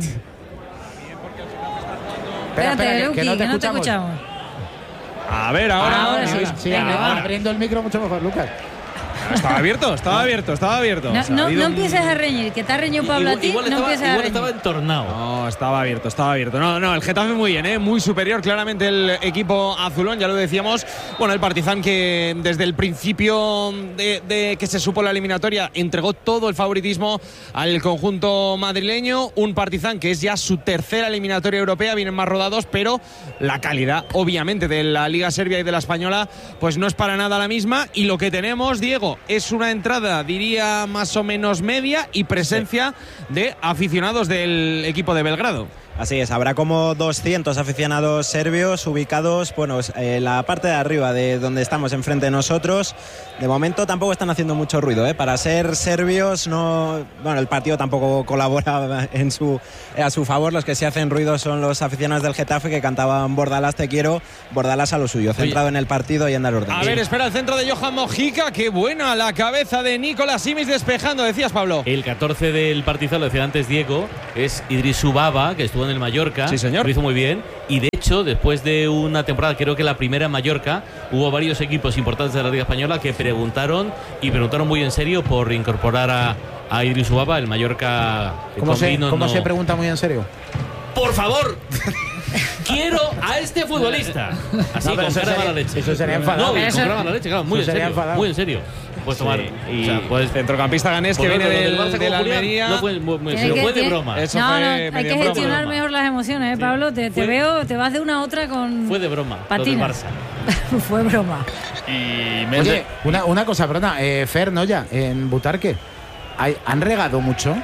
Espérate, Luqui, que no te escuchamos. A ver, ahora sí. Abriendo el micro mucho mejor, Lucas. Estaba abierto. No empieces a reñir, que te ha reñido Pablo a ti. Igual estaba entornado. No, estaba abierto. No, el Getafe muy bien, muy superior claramente el equipo azulón, ya lo decíamos. Bueno, el Partizan que desde el principio de que se supo la eliminatoria entregó todo el favoritismo al conjunto madrileño. Un Partizan que es ya su tercera eliminatoria europea, vienen más rodados, pero la calidad, obviamente, de la Liga Serbia y de la Española, pues no es para nada la misma. Y lo que tenemos, Diego, es una entrada, diría, más o menos media y presencia de aficionados del equipo de Belgrado. Así es, habrá como 200 aficionados serbios ubicados, en la parte de arriba de donde estamos enfrente de nosotros. De momento tampoco están haciendo mucho ruido, Para ser serbios, el partido tampoco colabora a su favor. Los que sí hacen ruido son los aficionados del Getafe, que cantaban Bordalas te quiero, Bordalas a lo suyo, centrado en el partido y en dar orden. A ver, espera el centro de Johan Mojica, qué buena la cabeza de Nicolas Simic despejando, decías, Pablo. El 14 del Partizan, lo decía antes Diego, es Idrisu Baba, que estuvo en el Mallorca. Sí, señor. Lo hizo muy bien. Y de hecho, después de una temporada, creo que la primera en Mallorca, hubo varios equipos importantes de la Liga Española que preguntaron muy en serio por incorporar a Idrisu Baba, el Mallorca. ¿Cómo se pregunta muy en serio? ¡Por favor! ¡Quiero a este futbolista! Así, con cara de mala leche. Eso sería enfadado. No, con cara de mala leche, claro, muy en serio. Muy en serio. Puedes tomar. Y centrocampista ganés que viene de la Almería. No fue de broma. Eso hay que gestionar mejor las emociones, Pablo. Te veo, te vas de una a otra con. Fue de broma. Patina. Fue broma. Y oye, una cosa, perdona, Fer Noya, en Butarque, ¿han regado mucho?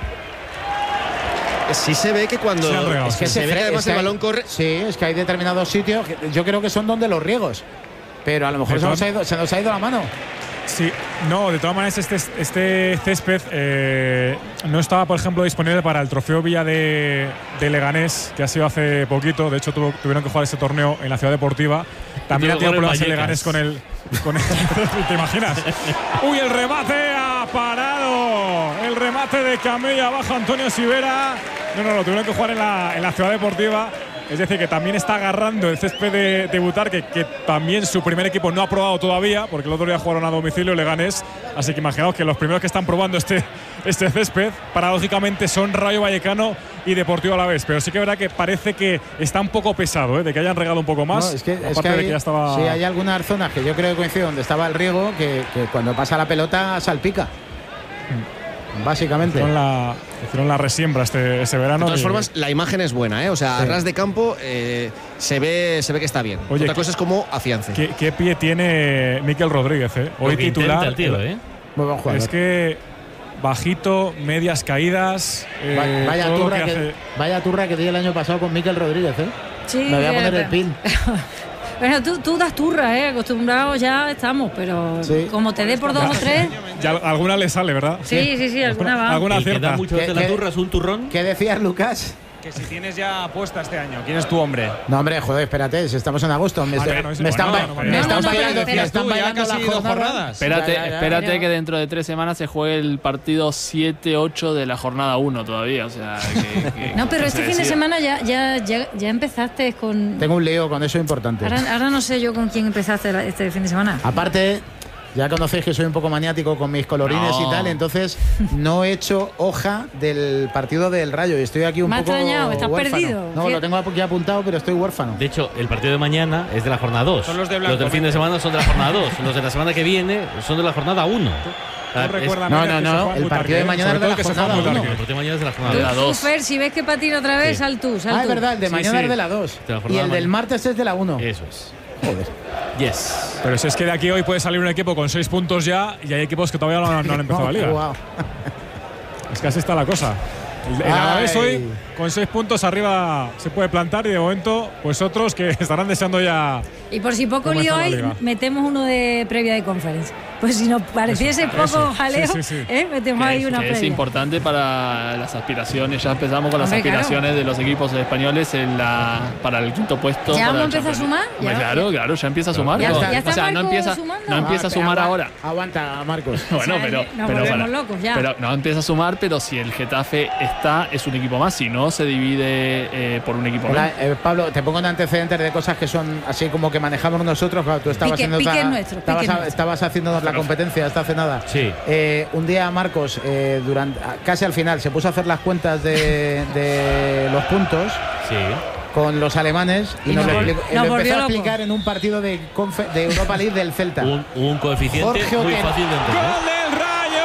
Sí se ve que cuando es que se ve que además el balón corre. Sí, es que hay determinados sitios que yo creo que son donde los riegos, pero a lo mejor se nos ha ido la mano. Sí, no, de todas maneras este césped no estaba, por ejemplo, disponible para el Trofeo Villa de Leganés, que ha sido hace poquito. De hecho, tuvieron que jugar ese torneo en la Ciudad Deportiva. También ha tenido problemas en Leganés con el ¿te imaginas? ¡Uy, el remate ha parado! El remate de Camella, baja Antonio Sivera. No, tuvieron que jugar en la Ciudad Deportiva. Es decir, que también está agarrando el césped de Butarque, que también su primer equipo no ha probado todavía, porque el otro día jugaron a domicilio Leganés. Así que imaginaos que los primeros que están probando este césped, paradójicamente, son Rayo Vallecano y Deportivo Alavés. Pero sí que es verdad que parece que está un poco pesado, de que hayan regado un poco más. No, es que ya estaba. Sí, hay algunas zonas que yo creo que coinciden donde estaba el riego, que cuando pasa la pelota salpica. Básicamente. Hicieron la resiembra ese verano. De todas formas, la imagen es buena, O sea, a ras de campo se ve que está bien. Oye, otra cosa es como afiance. ¿Qué pie tiene Mikel Rodríguez, Hoy titular. El tío, Muy buen jugador. Es que bajito, medias caídas. Vaya turra que di el año pasado con Mikel Rodríguez, Sí, me voy a poner el pin. Bueno, tú das turra, acostumbrados ya estamos, pero como te dé por 2 o 3. Ya alguna le sale, ¿verdad? Sí, alguna va. Alguna cierta. Que da mucho de la turra es un turrón. ¿Qué decías, Lucas? Que si tienes ya apuesta este año, ¿quién es tu hombre? No, hombre, joder, espérate, si estamos en agosto. Me están bailando las jornadas. Espérate que dentro de 3 semanas se juegue el partido 7-8 de la jornada 1 todavía. O sea, no, pero este fin de semana ya empezaste con... Tengo un lío con eso importante. Ahora no sé yo con quién empezaste este fin de semana. Aparte, ya conocéis que soy un poco maniático con mis colorines y tal, entonces no he hecho hoja del partido del Rayo y estoy aquí un poco extrañado, estás huérfano. perdido. No, lo tengo aquí apuntado, pero estoy huérfano. De hecho, el partido de mañana es de la jornada 2. Son los de blanco, del fin de semana son de la jornada 2. Los de la semana que viene son de la jornada 1. No, el partido de mañana es de la jornada 1. El partido de mañana es de la jornada 2. Fer, si ves que patina otra vez, sal tú. Es verdad, el de mañana es de la 2. Y el del martes es de la 1. Eso es. Joder. Yes. Pero si es que de aquí hoy puede salir un equipo con 6 puntos ya y hay equipos que todavía no han empezado la liga. Wow. Es que así está la cosa. El Alavés hoy con 6 puntos arriba se puede plantar y de momento pues otros que estarán deseando ya. Y por si poco lío hay, metemos uno de previa de conferencia. Pues si nos pareciese poco jaleo, metemos ahí una previa. Es importante para las aspiraciones. Ya empezamos con las aspiraciones de los equipos españoles para el 5º puesto. ¿Ya vamos a empezar a sumar? Claro, ya empieza a sumar. Ya está o sea, no empieza a sumar ahora. Aguanta, Marcos. Bueno, nos volvemos locos ya. Pero no empieza a sumar, pero si el Getafe es un equipo más, si no se divide por un equipo más. Pablo, te pongo en antecedentes de cosas que son así como que manejamos nosotros. Tú estabas estabas haciéndonos la competencia hasta hace nada. Sí. Un día Marcos, casi al final, se puso a hacer las cuentas de los puntos. Sí. Con los alemanes y nos empezó a explicar en un partido de Europa League del Celta. Un coeficiente muy fácil de entender. ¡Gol del Rayo!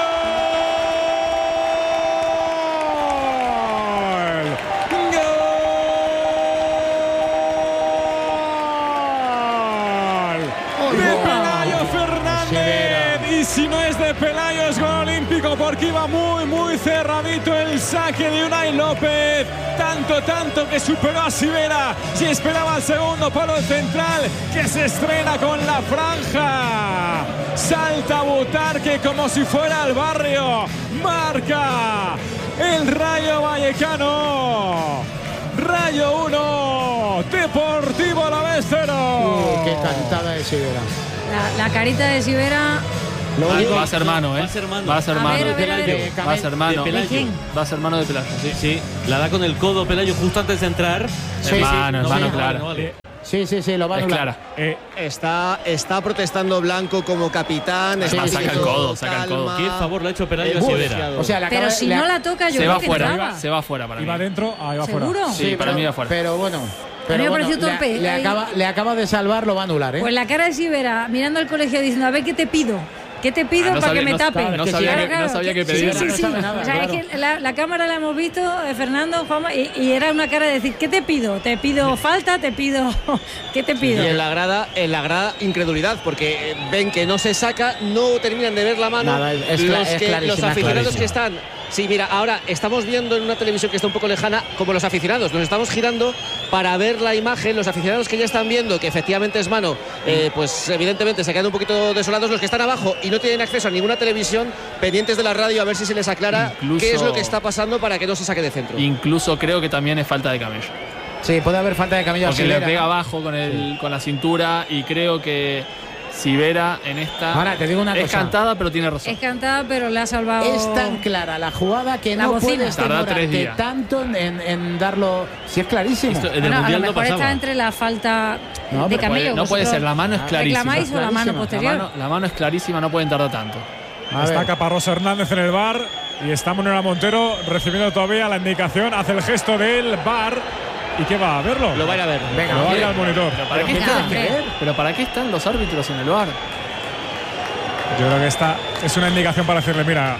¡Gol! ¡De Pelayo Fernández! Y si no es de Pelayo es gol olímpico porque iba muy cerradito el saque de Unai López. Tanto que superó a Sivera. Si esperaba el segundo palo central que se estrena con la franja. Salta Butarque como si fuera al barrio. Marca el Rayo Vallecano. Rayo 1, Deportivo Alavés 0. Qué cantada de Sivera. La carita de Sivera. Va a ser mano, ¿eh? Va a ser mano. Va a ser mano. ¿De quién? Va a ser mano de Pelayo, sí. La da con el codo Pelayo justo antes de entrar. Es mano clara. Sí, lo va a anular. Está protestando Blanco como capitán. Saca el codo. ¿Qué favor le ha hecho Pelayo a Sivera? O sea, pero si no la toca, yo creo que entraba. Se va fuera para mí. Iba dentro, iba fuera. ¿Seguro? Sí, para mí iba fuera. Pero bueno. A mí me pareció torpe. Le acaba de salvar, lo va a anular, ¿eh? Pues la cara de Sivera mirando al colegio diciendo, a ver qué te pido. ¿Qué te pido para que me tape? No sabía que pedir. Sí. O sea, es que la cámara la hemos visto, Fernando, Juanma, y era una cara de decir, ¿qué te pido? ¿Te pido falta? ¿Te pido? ¿Qué te pido? Y en la grada incredulidad, porque ven que no se saca, no terminan de ver la mano. Nada, los aficionados que están. Sí, mira, ahora estamos viendo en una televisión que está un poco lejana como los aficionados. Nos estamos girando para ver la imagen. Los aficionados que ya están viendo que efectivamente es mano, pues evidentemente se quedan un poquito desolados. Los que están abajo y no tienen acceso a ninguna televisión, pendientes de la radio a ver si se les aclara qué es lo que está pasando para que no se saque de centro. Incluso creo que también es falta de camello. Sí, puede haber falta de camello. Porque le pega abajo con la cintura y creo que Sivera en esta. Ahora te digo una cosa. Es cantada, pero tiene razón. Es cantada, pero le ha salvado. Es tan clara la jugada que no puedes demorarte tanto en darlo. Si es clarísimo. A lo mejor está entre la falta de camello. No puede ser, la mano es clarísima. ¿Reclamáis o la mano posterior? La mano es clarísima, no pueden tardar tanto. Está Caparrós Hernández en el VAR y está Manuela Montero recibiendo todavía la indicación. Hace el gesto del VAR. ¿Y qué va a verlo? Lo va a ir a ver. Venga, lo va a ir al monitor. ¿Pero para qué están los árbitros en el VAR? Yo creo que esta es una indicación para decirle, mira.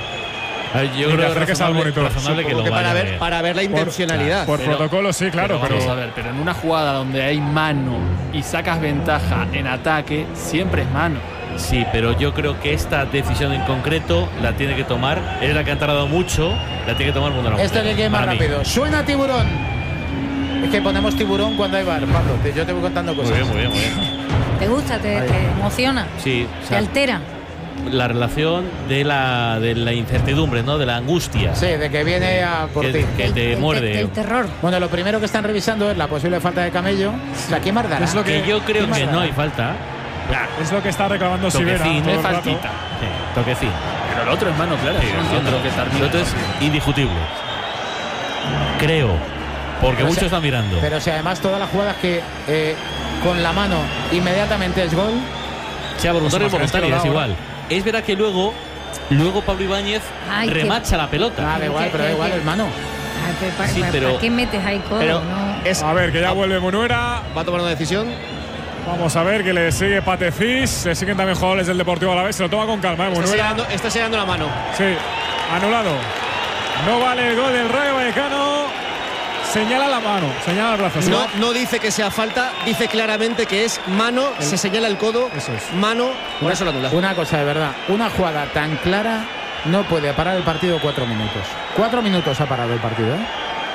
Yo creo que es al monitor. Para ver la intencionalidad. Por protocolo, sí, claro. Pero vamos a ver, pero en una jugada donde hay mano y sacas ventaja en ataque, siempre es mano. Sí, pero yo creo que esta decisión en concreto la tiene que tomar. Es la que han tardado mucho, la tiene que tomar Mundo. Esto que es más rápido. Suena tiburón. Es que ponemos tiburón cuando hay VAR, Pablo. Yo te voy contando cosas. Muy bien. ¿Te gusta? ¿Te emociona? Sí. ¿Te altera? la relación de la incertidumbre, ¿no? De la angustia. Sí, de que viene a por ti. Que te muerde. El terror. Bueno, lo primero que están revisando es la posible falta de Camello. O sea, ¿quién más dará? Es lo que yo creo que no hay falta. Es lo que está reclamando Sivera. Toquecín, faltita. Sí, toquecín. Pero el otro es mano clara. El otro es indiscutible. Creo. Porque Pero muchos están mirando. Pero si además todas las jugadas que con la mano inmediatamente es gol. Sea voluntario o voluntario, es igual. Es verdad que luego Pablo Ibáñez remacha la pelota. Da igual, pero da igual, hermano. Sí, pero ¿Para qué metes ahí codo? No. A ver, que ya vuelve Munuera. Va a tomar una decisión. Vamos a ver que le sigue Patefis. Se siguen también jugadores del Deportivo Alavés. Se lo toma con calma, Munuera. Está sellando la mano. Sí, anulado. No vale el gol del Rayo Vallecano. Señala la mano, señala el brazo. No dice que sea falta, dice claramente que es mano, se señala el codo, mano, por eso lo anula. Una cosa de verdad, una jugada tan clara no puede parar el partido 4 minutos. 4 minutos ha parado el partido, ¿eh?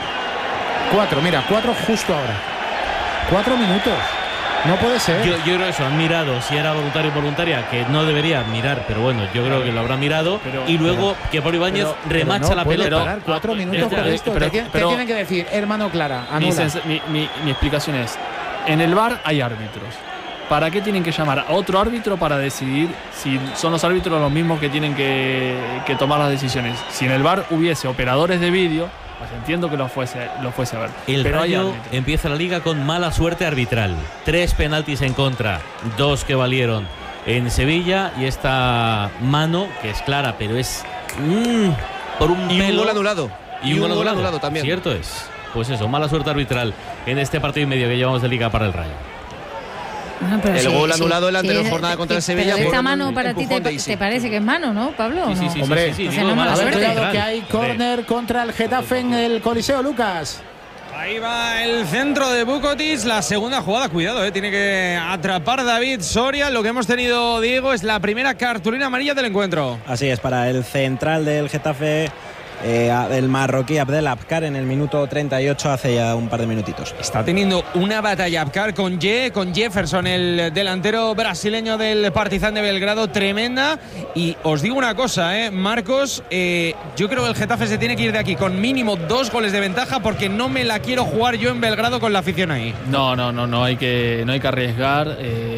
4 justo ahora. 4 minutos. No puede ser. Yo creo que eso, han mirado si era voluntario o voluntaria, que no debería mirar, pero bueno, yo creo que lo habrán mirado. Y luego que Pablo Ibáñez remacha la pelota. Parar 4 minutos por esto. Te tienen que decir, hermano Clara, anula. Mi explicación es, en el VAR hay árbitros. ¿Para qué tienen que llamar a otro árbitro para decidir si son los árbitros los mismos que tienen que tomar las decisiones? Si en el VAR hubiese operadores de vídeo, pues entiendo que lo fuese a ver. El Rayo empieza la liga con mala suerte arbitral. 3 penaltis en contra, 2 que valieron en Sevilla y esta mano que es clara, pero es por un pelo. Y un gol anulado. Y un gol anulado también. Cierto es. Pues eso, mala suerte arbitral en este partido y medio que llevamos de liga para el Rayo. Bueno, el gol anulado en la anterior jornada contra el Sevilla. Pero esta mano para ti te parece que es mano, ¿no, Pablo? Sí, hombre, mala suerte. Que hay córner contra el Getafe en el Coliseo, Lucas. Ahí va el centro de Bukovic, la segunda jugada, cuidado, tiene que atrapar David Soria. Lo que hemos tenido, Diego, es la primera cartulina amarilla del encuentro. Así es, para el central del Getafe, el marroquí Abdel Abkar, en el minuto 38, hace ya un par de minutitos. Está teniendo una batalla Abkar con Jefferson, el delantero brasileño del Partizan de Belgrado, tremenda. Y os digo una cosa, Marcos, yo creo que el Getafe se tiene que ir de aquí con mínimo 2 goles de ventaja, porque no me la quiero jugar yo en Belgrado con la afición ahí. No hay que arriesgar.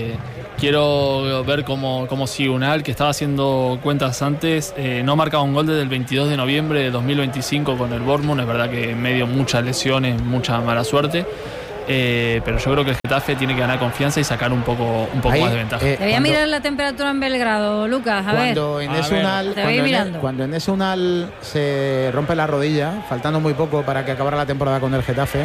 Quiero ver cómo sigue Unal, que estaba haciendo cuentas antes. No marcaba un gol desde el 22 de noviembre de 2025 con el Bournemouth. Es verdad que en medio muchas lesiones, mucha mala suerte. Pero yo creo que el Getafe tiene que ganar confianza y sacar un poco más de ventaja. Te voy a mirar la temperatura en Belgrado, Lucas. Cuando Enes Unal se rompe la rodilla, faltando muy poco para que acabara la temporada con el Getafe,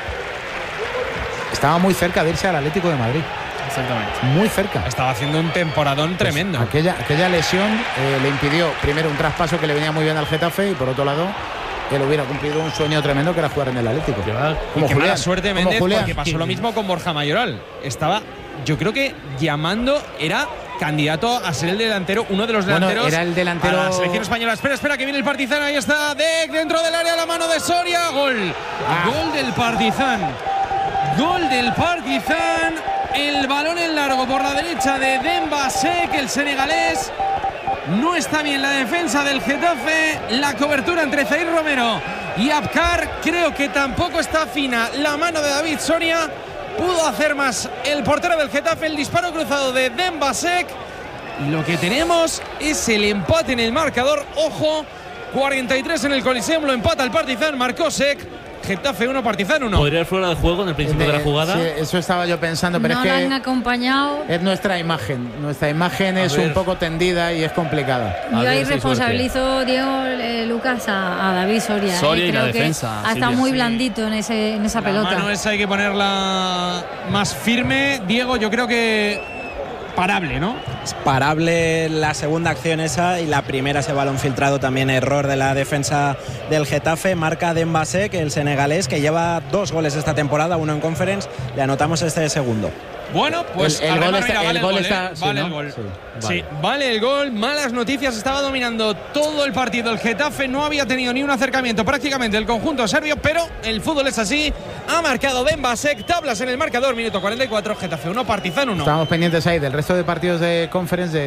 estaba muy cerca de irse al Atlético de Madrid. Exactamente. Muy cerca. Estaba haciendo un temporadón tremendo. Aquella lesión le impidió, primero, un traspaso que le venía muy bien al Getafe, y por otro lado, él hubiera cumplido un sueño tremendo, que era jugar en el Atlético. Como qué mala suerte Méndez, porque pasó lo mismo con Borja Mayoral. Estaba, yo creo que era candidato a ser el delantero, uno de los delanteros. Era el delantero a la selección española. Espera, que viene el Partizan. Ahí está Dek dentro del área, la mano de Soria. Gol del Partizan. Gol del Partizan. El balón en largo por la derecha de Demba Sek, el senegalés. No está bien la defensa del Getafe. La cobertura entre Zaire Romero y Abkar. Creo que tampoco está fina la mano de David Soria. Pudo hacer más el portero del Getafe. El disparo cruzado de Demba Sek. Y lo que tenemos es el empate en el marcador. Ojo, 43 en el Coliseum. Lo empata el Partizan. Marcó Sek. Getafe 1, Partizan 1. ¿Podría ir fuera de juego en el principio de la jugada? Sí, eso estaba yo pensando, pero no es que han acompañado. Es nuestra imagen. Nuestra imagen es un poco tendida y es complicada. Yo ahí responsabilizo, Diego, Lucas, a David Soria. Soria y la defensa. Ha estado muy blandito en esa pelota. La mano esa hay que ponerla más firme. Diego, yo creo que parable, ¿no? Es parable la segunda acción esa, y la primera, ese balón filtrado, también error de la defensa del Getafe. Marca Demba Sek, el senegalés, que lleva 2 goles esta temporada, 1 en Conference. Le anotamos este segundo. Bueno, pues el gol está, vale el gol. Sí, vale el gol. Malas noticias, estaba dominando todo el partido el Getafe, no había tenido ni un acercamiento prácticamente el conjunto serbio, pero el fútbol es así. Ha marcado Demba Sek, tablas en el marcador, minuto 44, Getafe 1, Partizan 1. Estamos pendientes ahí del resto de partidos de Conference,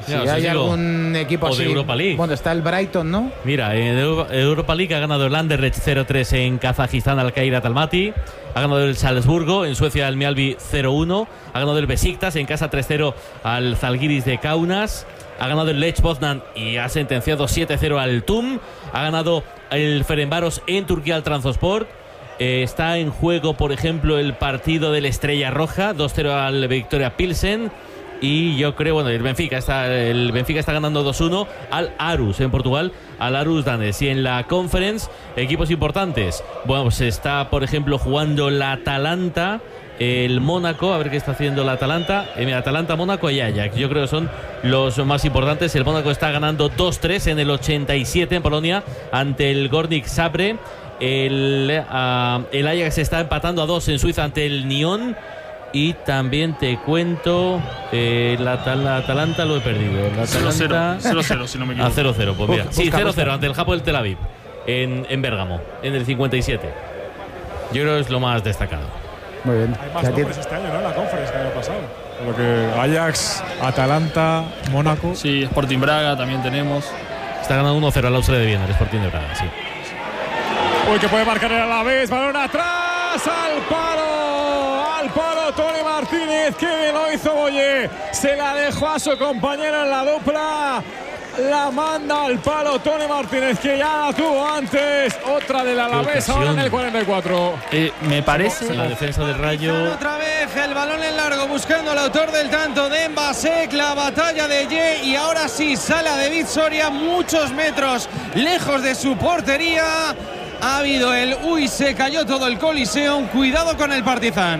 Si hay algún equipo así. O de Europa League. Bueno, está el Brighton, ¿no? Mira, en Europa League ha ganado el Anderlecht 0-3 en Kazajistán al Kairat Almaty. Ha ganado el Salzburgo, en Suecia el Mjällby 0-1. Ha ganado el Besiktas en casa 3-0 al Zalgiris de Kaunas. Ha ganado el Lech Poznan y ha sentenciado 7-0 al TUM. Ha ganado el Ferencváros en Turquía al Trabzonspor. Está en juego, por ejemplo, el partido del Estrella Roja, 2-0 al Victoria Pilsen. Y yo creo, bueno, el Benfica está ganando 2-1 al Aarhus en Portugal, al Aarhus Danes. Y en la Conference, equipos importantes. Bueno, pues está, por ejemplo, jugando la Atalanta, el Mónaco, a ver qué está haciendo la Atalanta. Atalanta, Mónaco y Ajax. Yo creo que son los más importantes. El Mónaco está ganando 2-3 en el 87 en Polonia ante el Górnik Zabrze. El Ajax está empatando a 2 en Suiza ante el Nyon. Y también te cuento, la Atalanta lo he perdido. 0-0, si no me equivoco. A 0-0, pues mira. Sí, 0-0 ante el Hapoel Tel Aviv en Bérgamo, en el 57. Yo creo que es lo más destacado. Muy bien. Hay más nombres este año, ¿no? En la Conference que el año pasado. Por lo que Ajax, Atalanta, Mónaco. Sí, Sporting Braga también tenemos. Está ganando 1-0 al Austria de Viena, el Sporting de Braga, sí. Uy, que puede marcar el Alavés, balón atrás, al palo, Tony Martínez, que bien lo hizo Boye, se la dejó a su compañero en la dupla, la manda al palo Tony Martínez, que ya la tuvo antes, otra del Alavés ahora en el 44. Me parece la defensa del Rayo. Otra vez el balón en largo buscando al autor del tanto de Mbasek, la batalla de Ye, y ahora sí sale a David Soria muchos metros lejos de su portería. Ha habido el se cayó todo el Coliseum. Cuidado con el Partizan.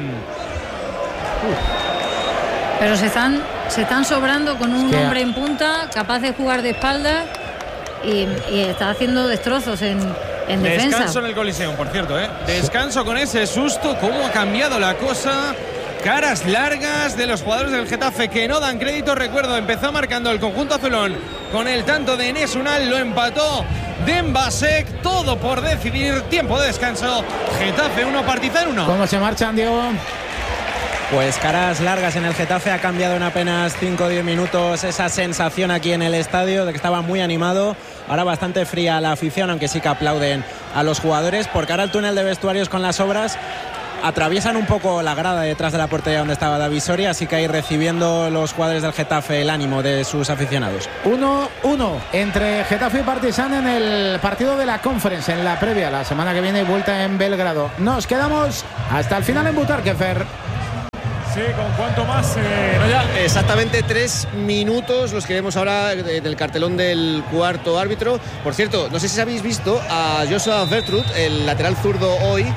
Pero se están sobrando con un hombre en punta, capaz de jugar de espaldas y está haciendo destrozos en defensa. Descanso en el Coliseum, por cierto, Descanso con ese susto. Cómo ha cambiado la cosa. Caras largas de los jugadores del Getafe que no dan crédito. Recuerdo, empezó marcando el conjunto azulón con el tanto de Enes Unal, lo empató Dembasek, todo por decidir. Tiempo de descanso. Getafe 1, Partizan 1. ¿Cómo se marchan, Diego? Pues caras largas en el Getafe. Ha cambiado en apenas 5 o 10 minutos esa sensación aquí en el estadio de que estaba muy animado. Ahora bastante fría la afición, aunque sí que aplauden a los jugadores, porque ahora el túnel de vestuarios con las obras atraviesan un poco la grada detrás de la portería donde estaba David Soria, así que ahí recibiendo los jugadores del Getafe el ánimo de sus aficionados. 1-1 entre Getafe y Partizan en el partido de la Conference, en la previa. La semana que viene vuelta en Belgrado. Nos quedamos hasta el final en Butarque, Fer. Sí, ¿con cuánto más? Exactamente 3 minutos los que vemos ahora del cartelón del cuarto árbitro. Por cierto, no sé si habéis visto a Joshua Vertrud, el lateral zurdo hoy,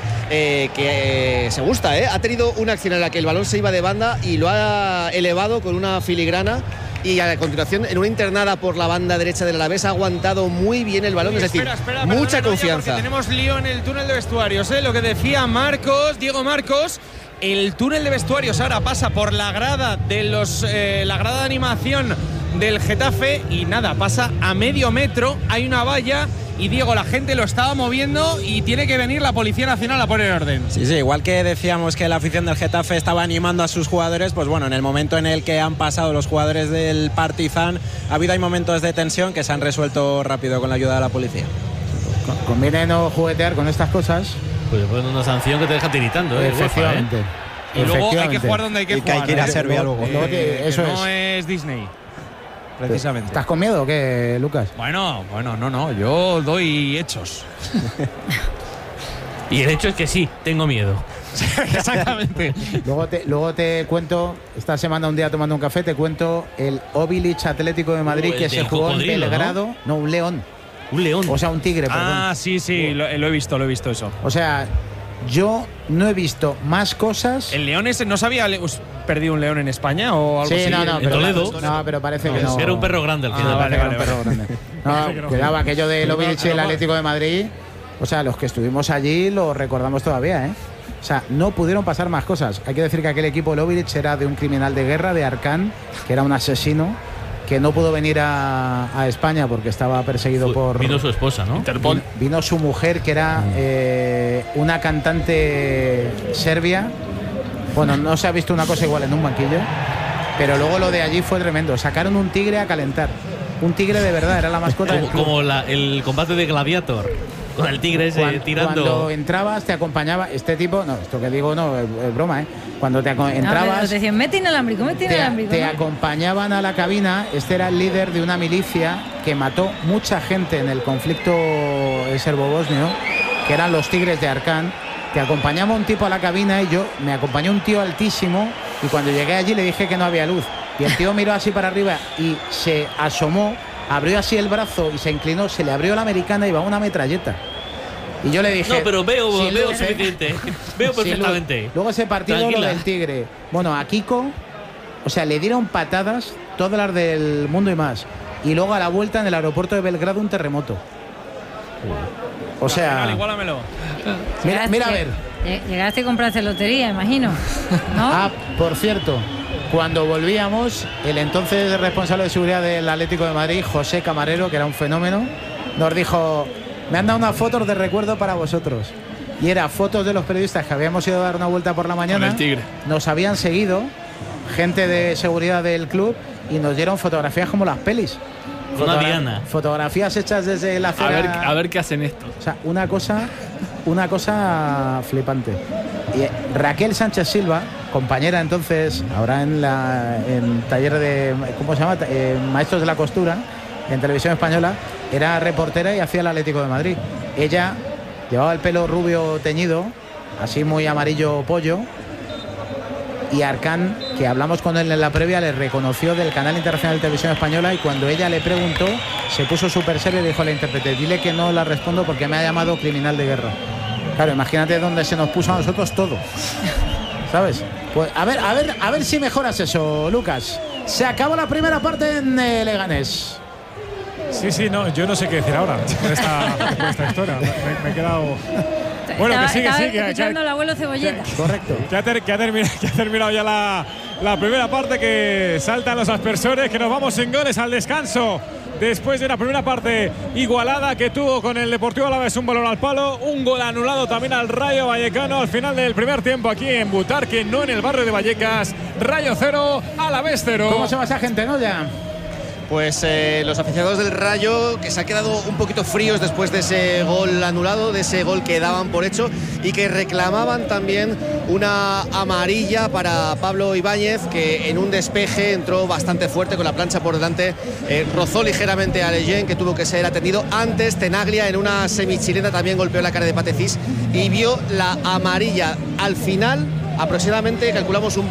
que se gusta, ha tenido una acción en la que el balón se iba de banda y lo ha elevado con una filigrana. Y a continuación, en una internada por la banda derecha del Alavés, ha aguantado muy bien el balón. Es decir, mucha confianza. Tenemos lío en el túnel de vestuarios, lo que decía Diego Marcos. El túnel de vestuarios ahora pasa por la grada de la grada de animación del Getafe y nada, pasa a medio metro, hay una valla y Diego, la gente lo estaba moviendo y tiene que venir la Policía Nacional a poner orden. Sí, igual que decíamos que la afición del Getafe estaba animando a sus jugadores, pues bueno, en el momento en el que han pasado los jugadores del Partizan, hay momentos de tensión que se han resuelto rápido con la ayuda de la policía. Conviene no juguetear con estas cosas. Pues ponen una sanción que te deja tiritando, efectivamente. Y luego hay que jugar donde hay que jugar. Hay que ir a Serbia luego. Eso no es Disney, precisamente. ¿Estás con miedo o qué, Lucas? Bueno, no. Yo doy hechos. Y el hecho es que sí, tengo miedo. Exactamente. Luego te cuento, esta semana un día tomando un café, te cuento el Obilic Atlético de Madrid que se jugó en Belgrado. No, un león. Un león. O sea, un tigre, perdón. Sí, lo he visto eso. O sea, yo no he visto más cosas. ¿El león ese no se había perdido un león en España o algo así? Sí, no, en Toledo. No, pero parece que no. Era un perro grande al final. Vale. Un perro grande. No, cuidado, aquello del Obilic y el Atlético de Madrid. O sea, los que estuvimos allí lo recordamos todavía, O sea, no pudieron pasar más cosas. Hay que decir que aquel equipo, el Obilic, era de un criminal de guerra, de Arcán, que era un asesino, que no pudo venir a España porque estaba perseguido por... Vino su esposa, ¿no? Interpol. Vino su mujer, que era una cantante serbia. Bueno, no se ha visto una cosa igual en un banquillo. Pero luego lo de allí fue tremendo. Sacaron un tigre a calentar. Un tigre de verdad, era la mascota del club. Como el combate de Gladiator. Con el tigre ese tirando. Cuando entrabas te acompañaba este tipo, no, esto que digo no, es broma, ¿eh? Cuando entrabas, te decían, mete inalámbrico, te acompañaban a la cabina. Este era el líder de una milicia que mató mucha gente en el conflicto serbo-bosnio, que eran los Tigres de Arcán. Te acompañaba un tipo a la cabina y me acompañó un tío altísimo, y cuando llegué allí le dije que no había luz, y el tío miró así para arriba y se asomó, abrió así el brazo y se inclinó, se le abrió la americana y iba una metralleta. Y yo le dije... No, pero veo suficiente. Veo perfectamente. Luego ese partido, tranquila, lo del Tigre. Bueno, a Kiko, o sea, le dieron patadas, todas las del mundo y más. Y luego a la vuelta en el aeropuerto de Belgrado un terremoto. O sea... Igualamelo. Mira a ver. Llegaste a comprarse lotería, imagino, ¿no? Ah, por cierto, cuando volvíamos, el entonces responsable de seguridad del Atlético de Madrid, José Camarero, que era un fenómeno, nos dijo... Me han dado unas fotos de recuerdo para vosotros. Y era fotos de los periodistas que habíamos ido a dar una vuelta por la mañana. Con el tigre. Nos habían seguido, gente de seguridad del club, y nos dieron fotografías como las pelis. Una diana. Fotografías hechas desde la acera. A ver qué hacen estos. O sea, una cosa flipante. Y Raquel Sánchez Silva, compañera entonces, ahora en taller de... ¿Cómo se llama? Maestros de la Costura, en Televisión Española, era reportera y hacía el Atlético de Madrid. Ella llevaba el pelo rubio teñido, así muy amarillo pollo, y Arcán, que hablamos con él en la previa, le reconoció del canal internacional de Televisión Española, y cuando ella le preguntó, se puso súper serio y dijo a la intérprete: dile que no la respondo porque me ha llamado criminal de guerra. Claro, imagínate dónde se nos puso a nosotros todo, ¿sabes? Pues a ver si mejoras eso, Lucas. Se acabó la primera parte en Leganés. Sí, no, yo no sé qué decir ahora con esta historia. Me he quedado... Bueno, que sigue. Escuchando al abuelo Cebolleta. Correcto. Que ha terminado ya la primera parte, que saltan los aspersores, que nos vamos sin goles al descanso. Después de una primera parte igualada que tuvo con el Deportivo Alavés, un balón al palo, un gol anulado también al Rayo Vallecano al final del primer tiempo aquí en Butarque, no en el barrio de Vallecas. Rayo 0, Alavés 0. ¿Cómo se va esa gente, no ya? Pues los aficionados del Rayo, que se han quedado un poquito fríos después de ese gol anulado, de ese gol que daban por hecho, y que reclamaban también una amarilla para Pablo Ibáñez, que en un despeje entró bastante fuerte con la plancha por delante, rozó ligeramente a Leyen, que tuvo que ser atendido. Antes Tenaglia en una semichilena también golpeó la cara de Patecís y vio la amarilla al final, aproximadamente calculamos un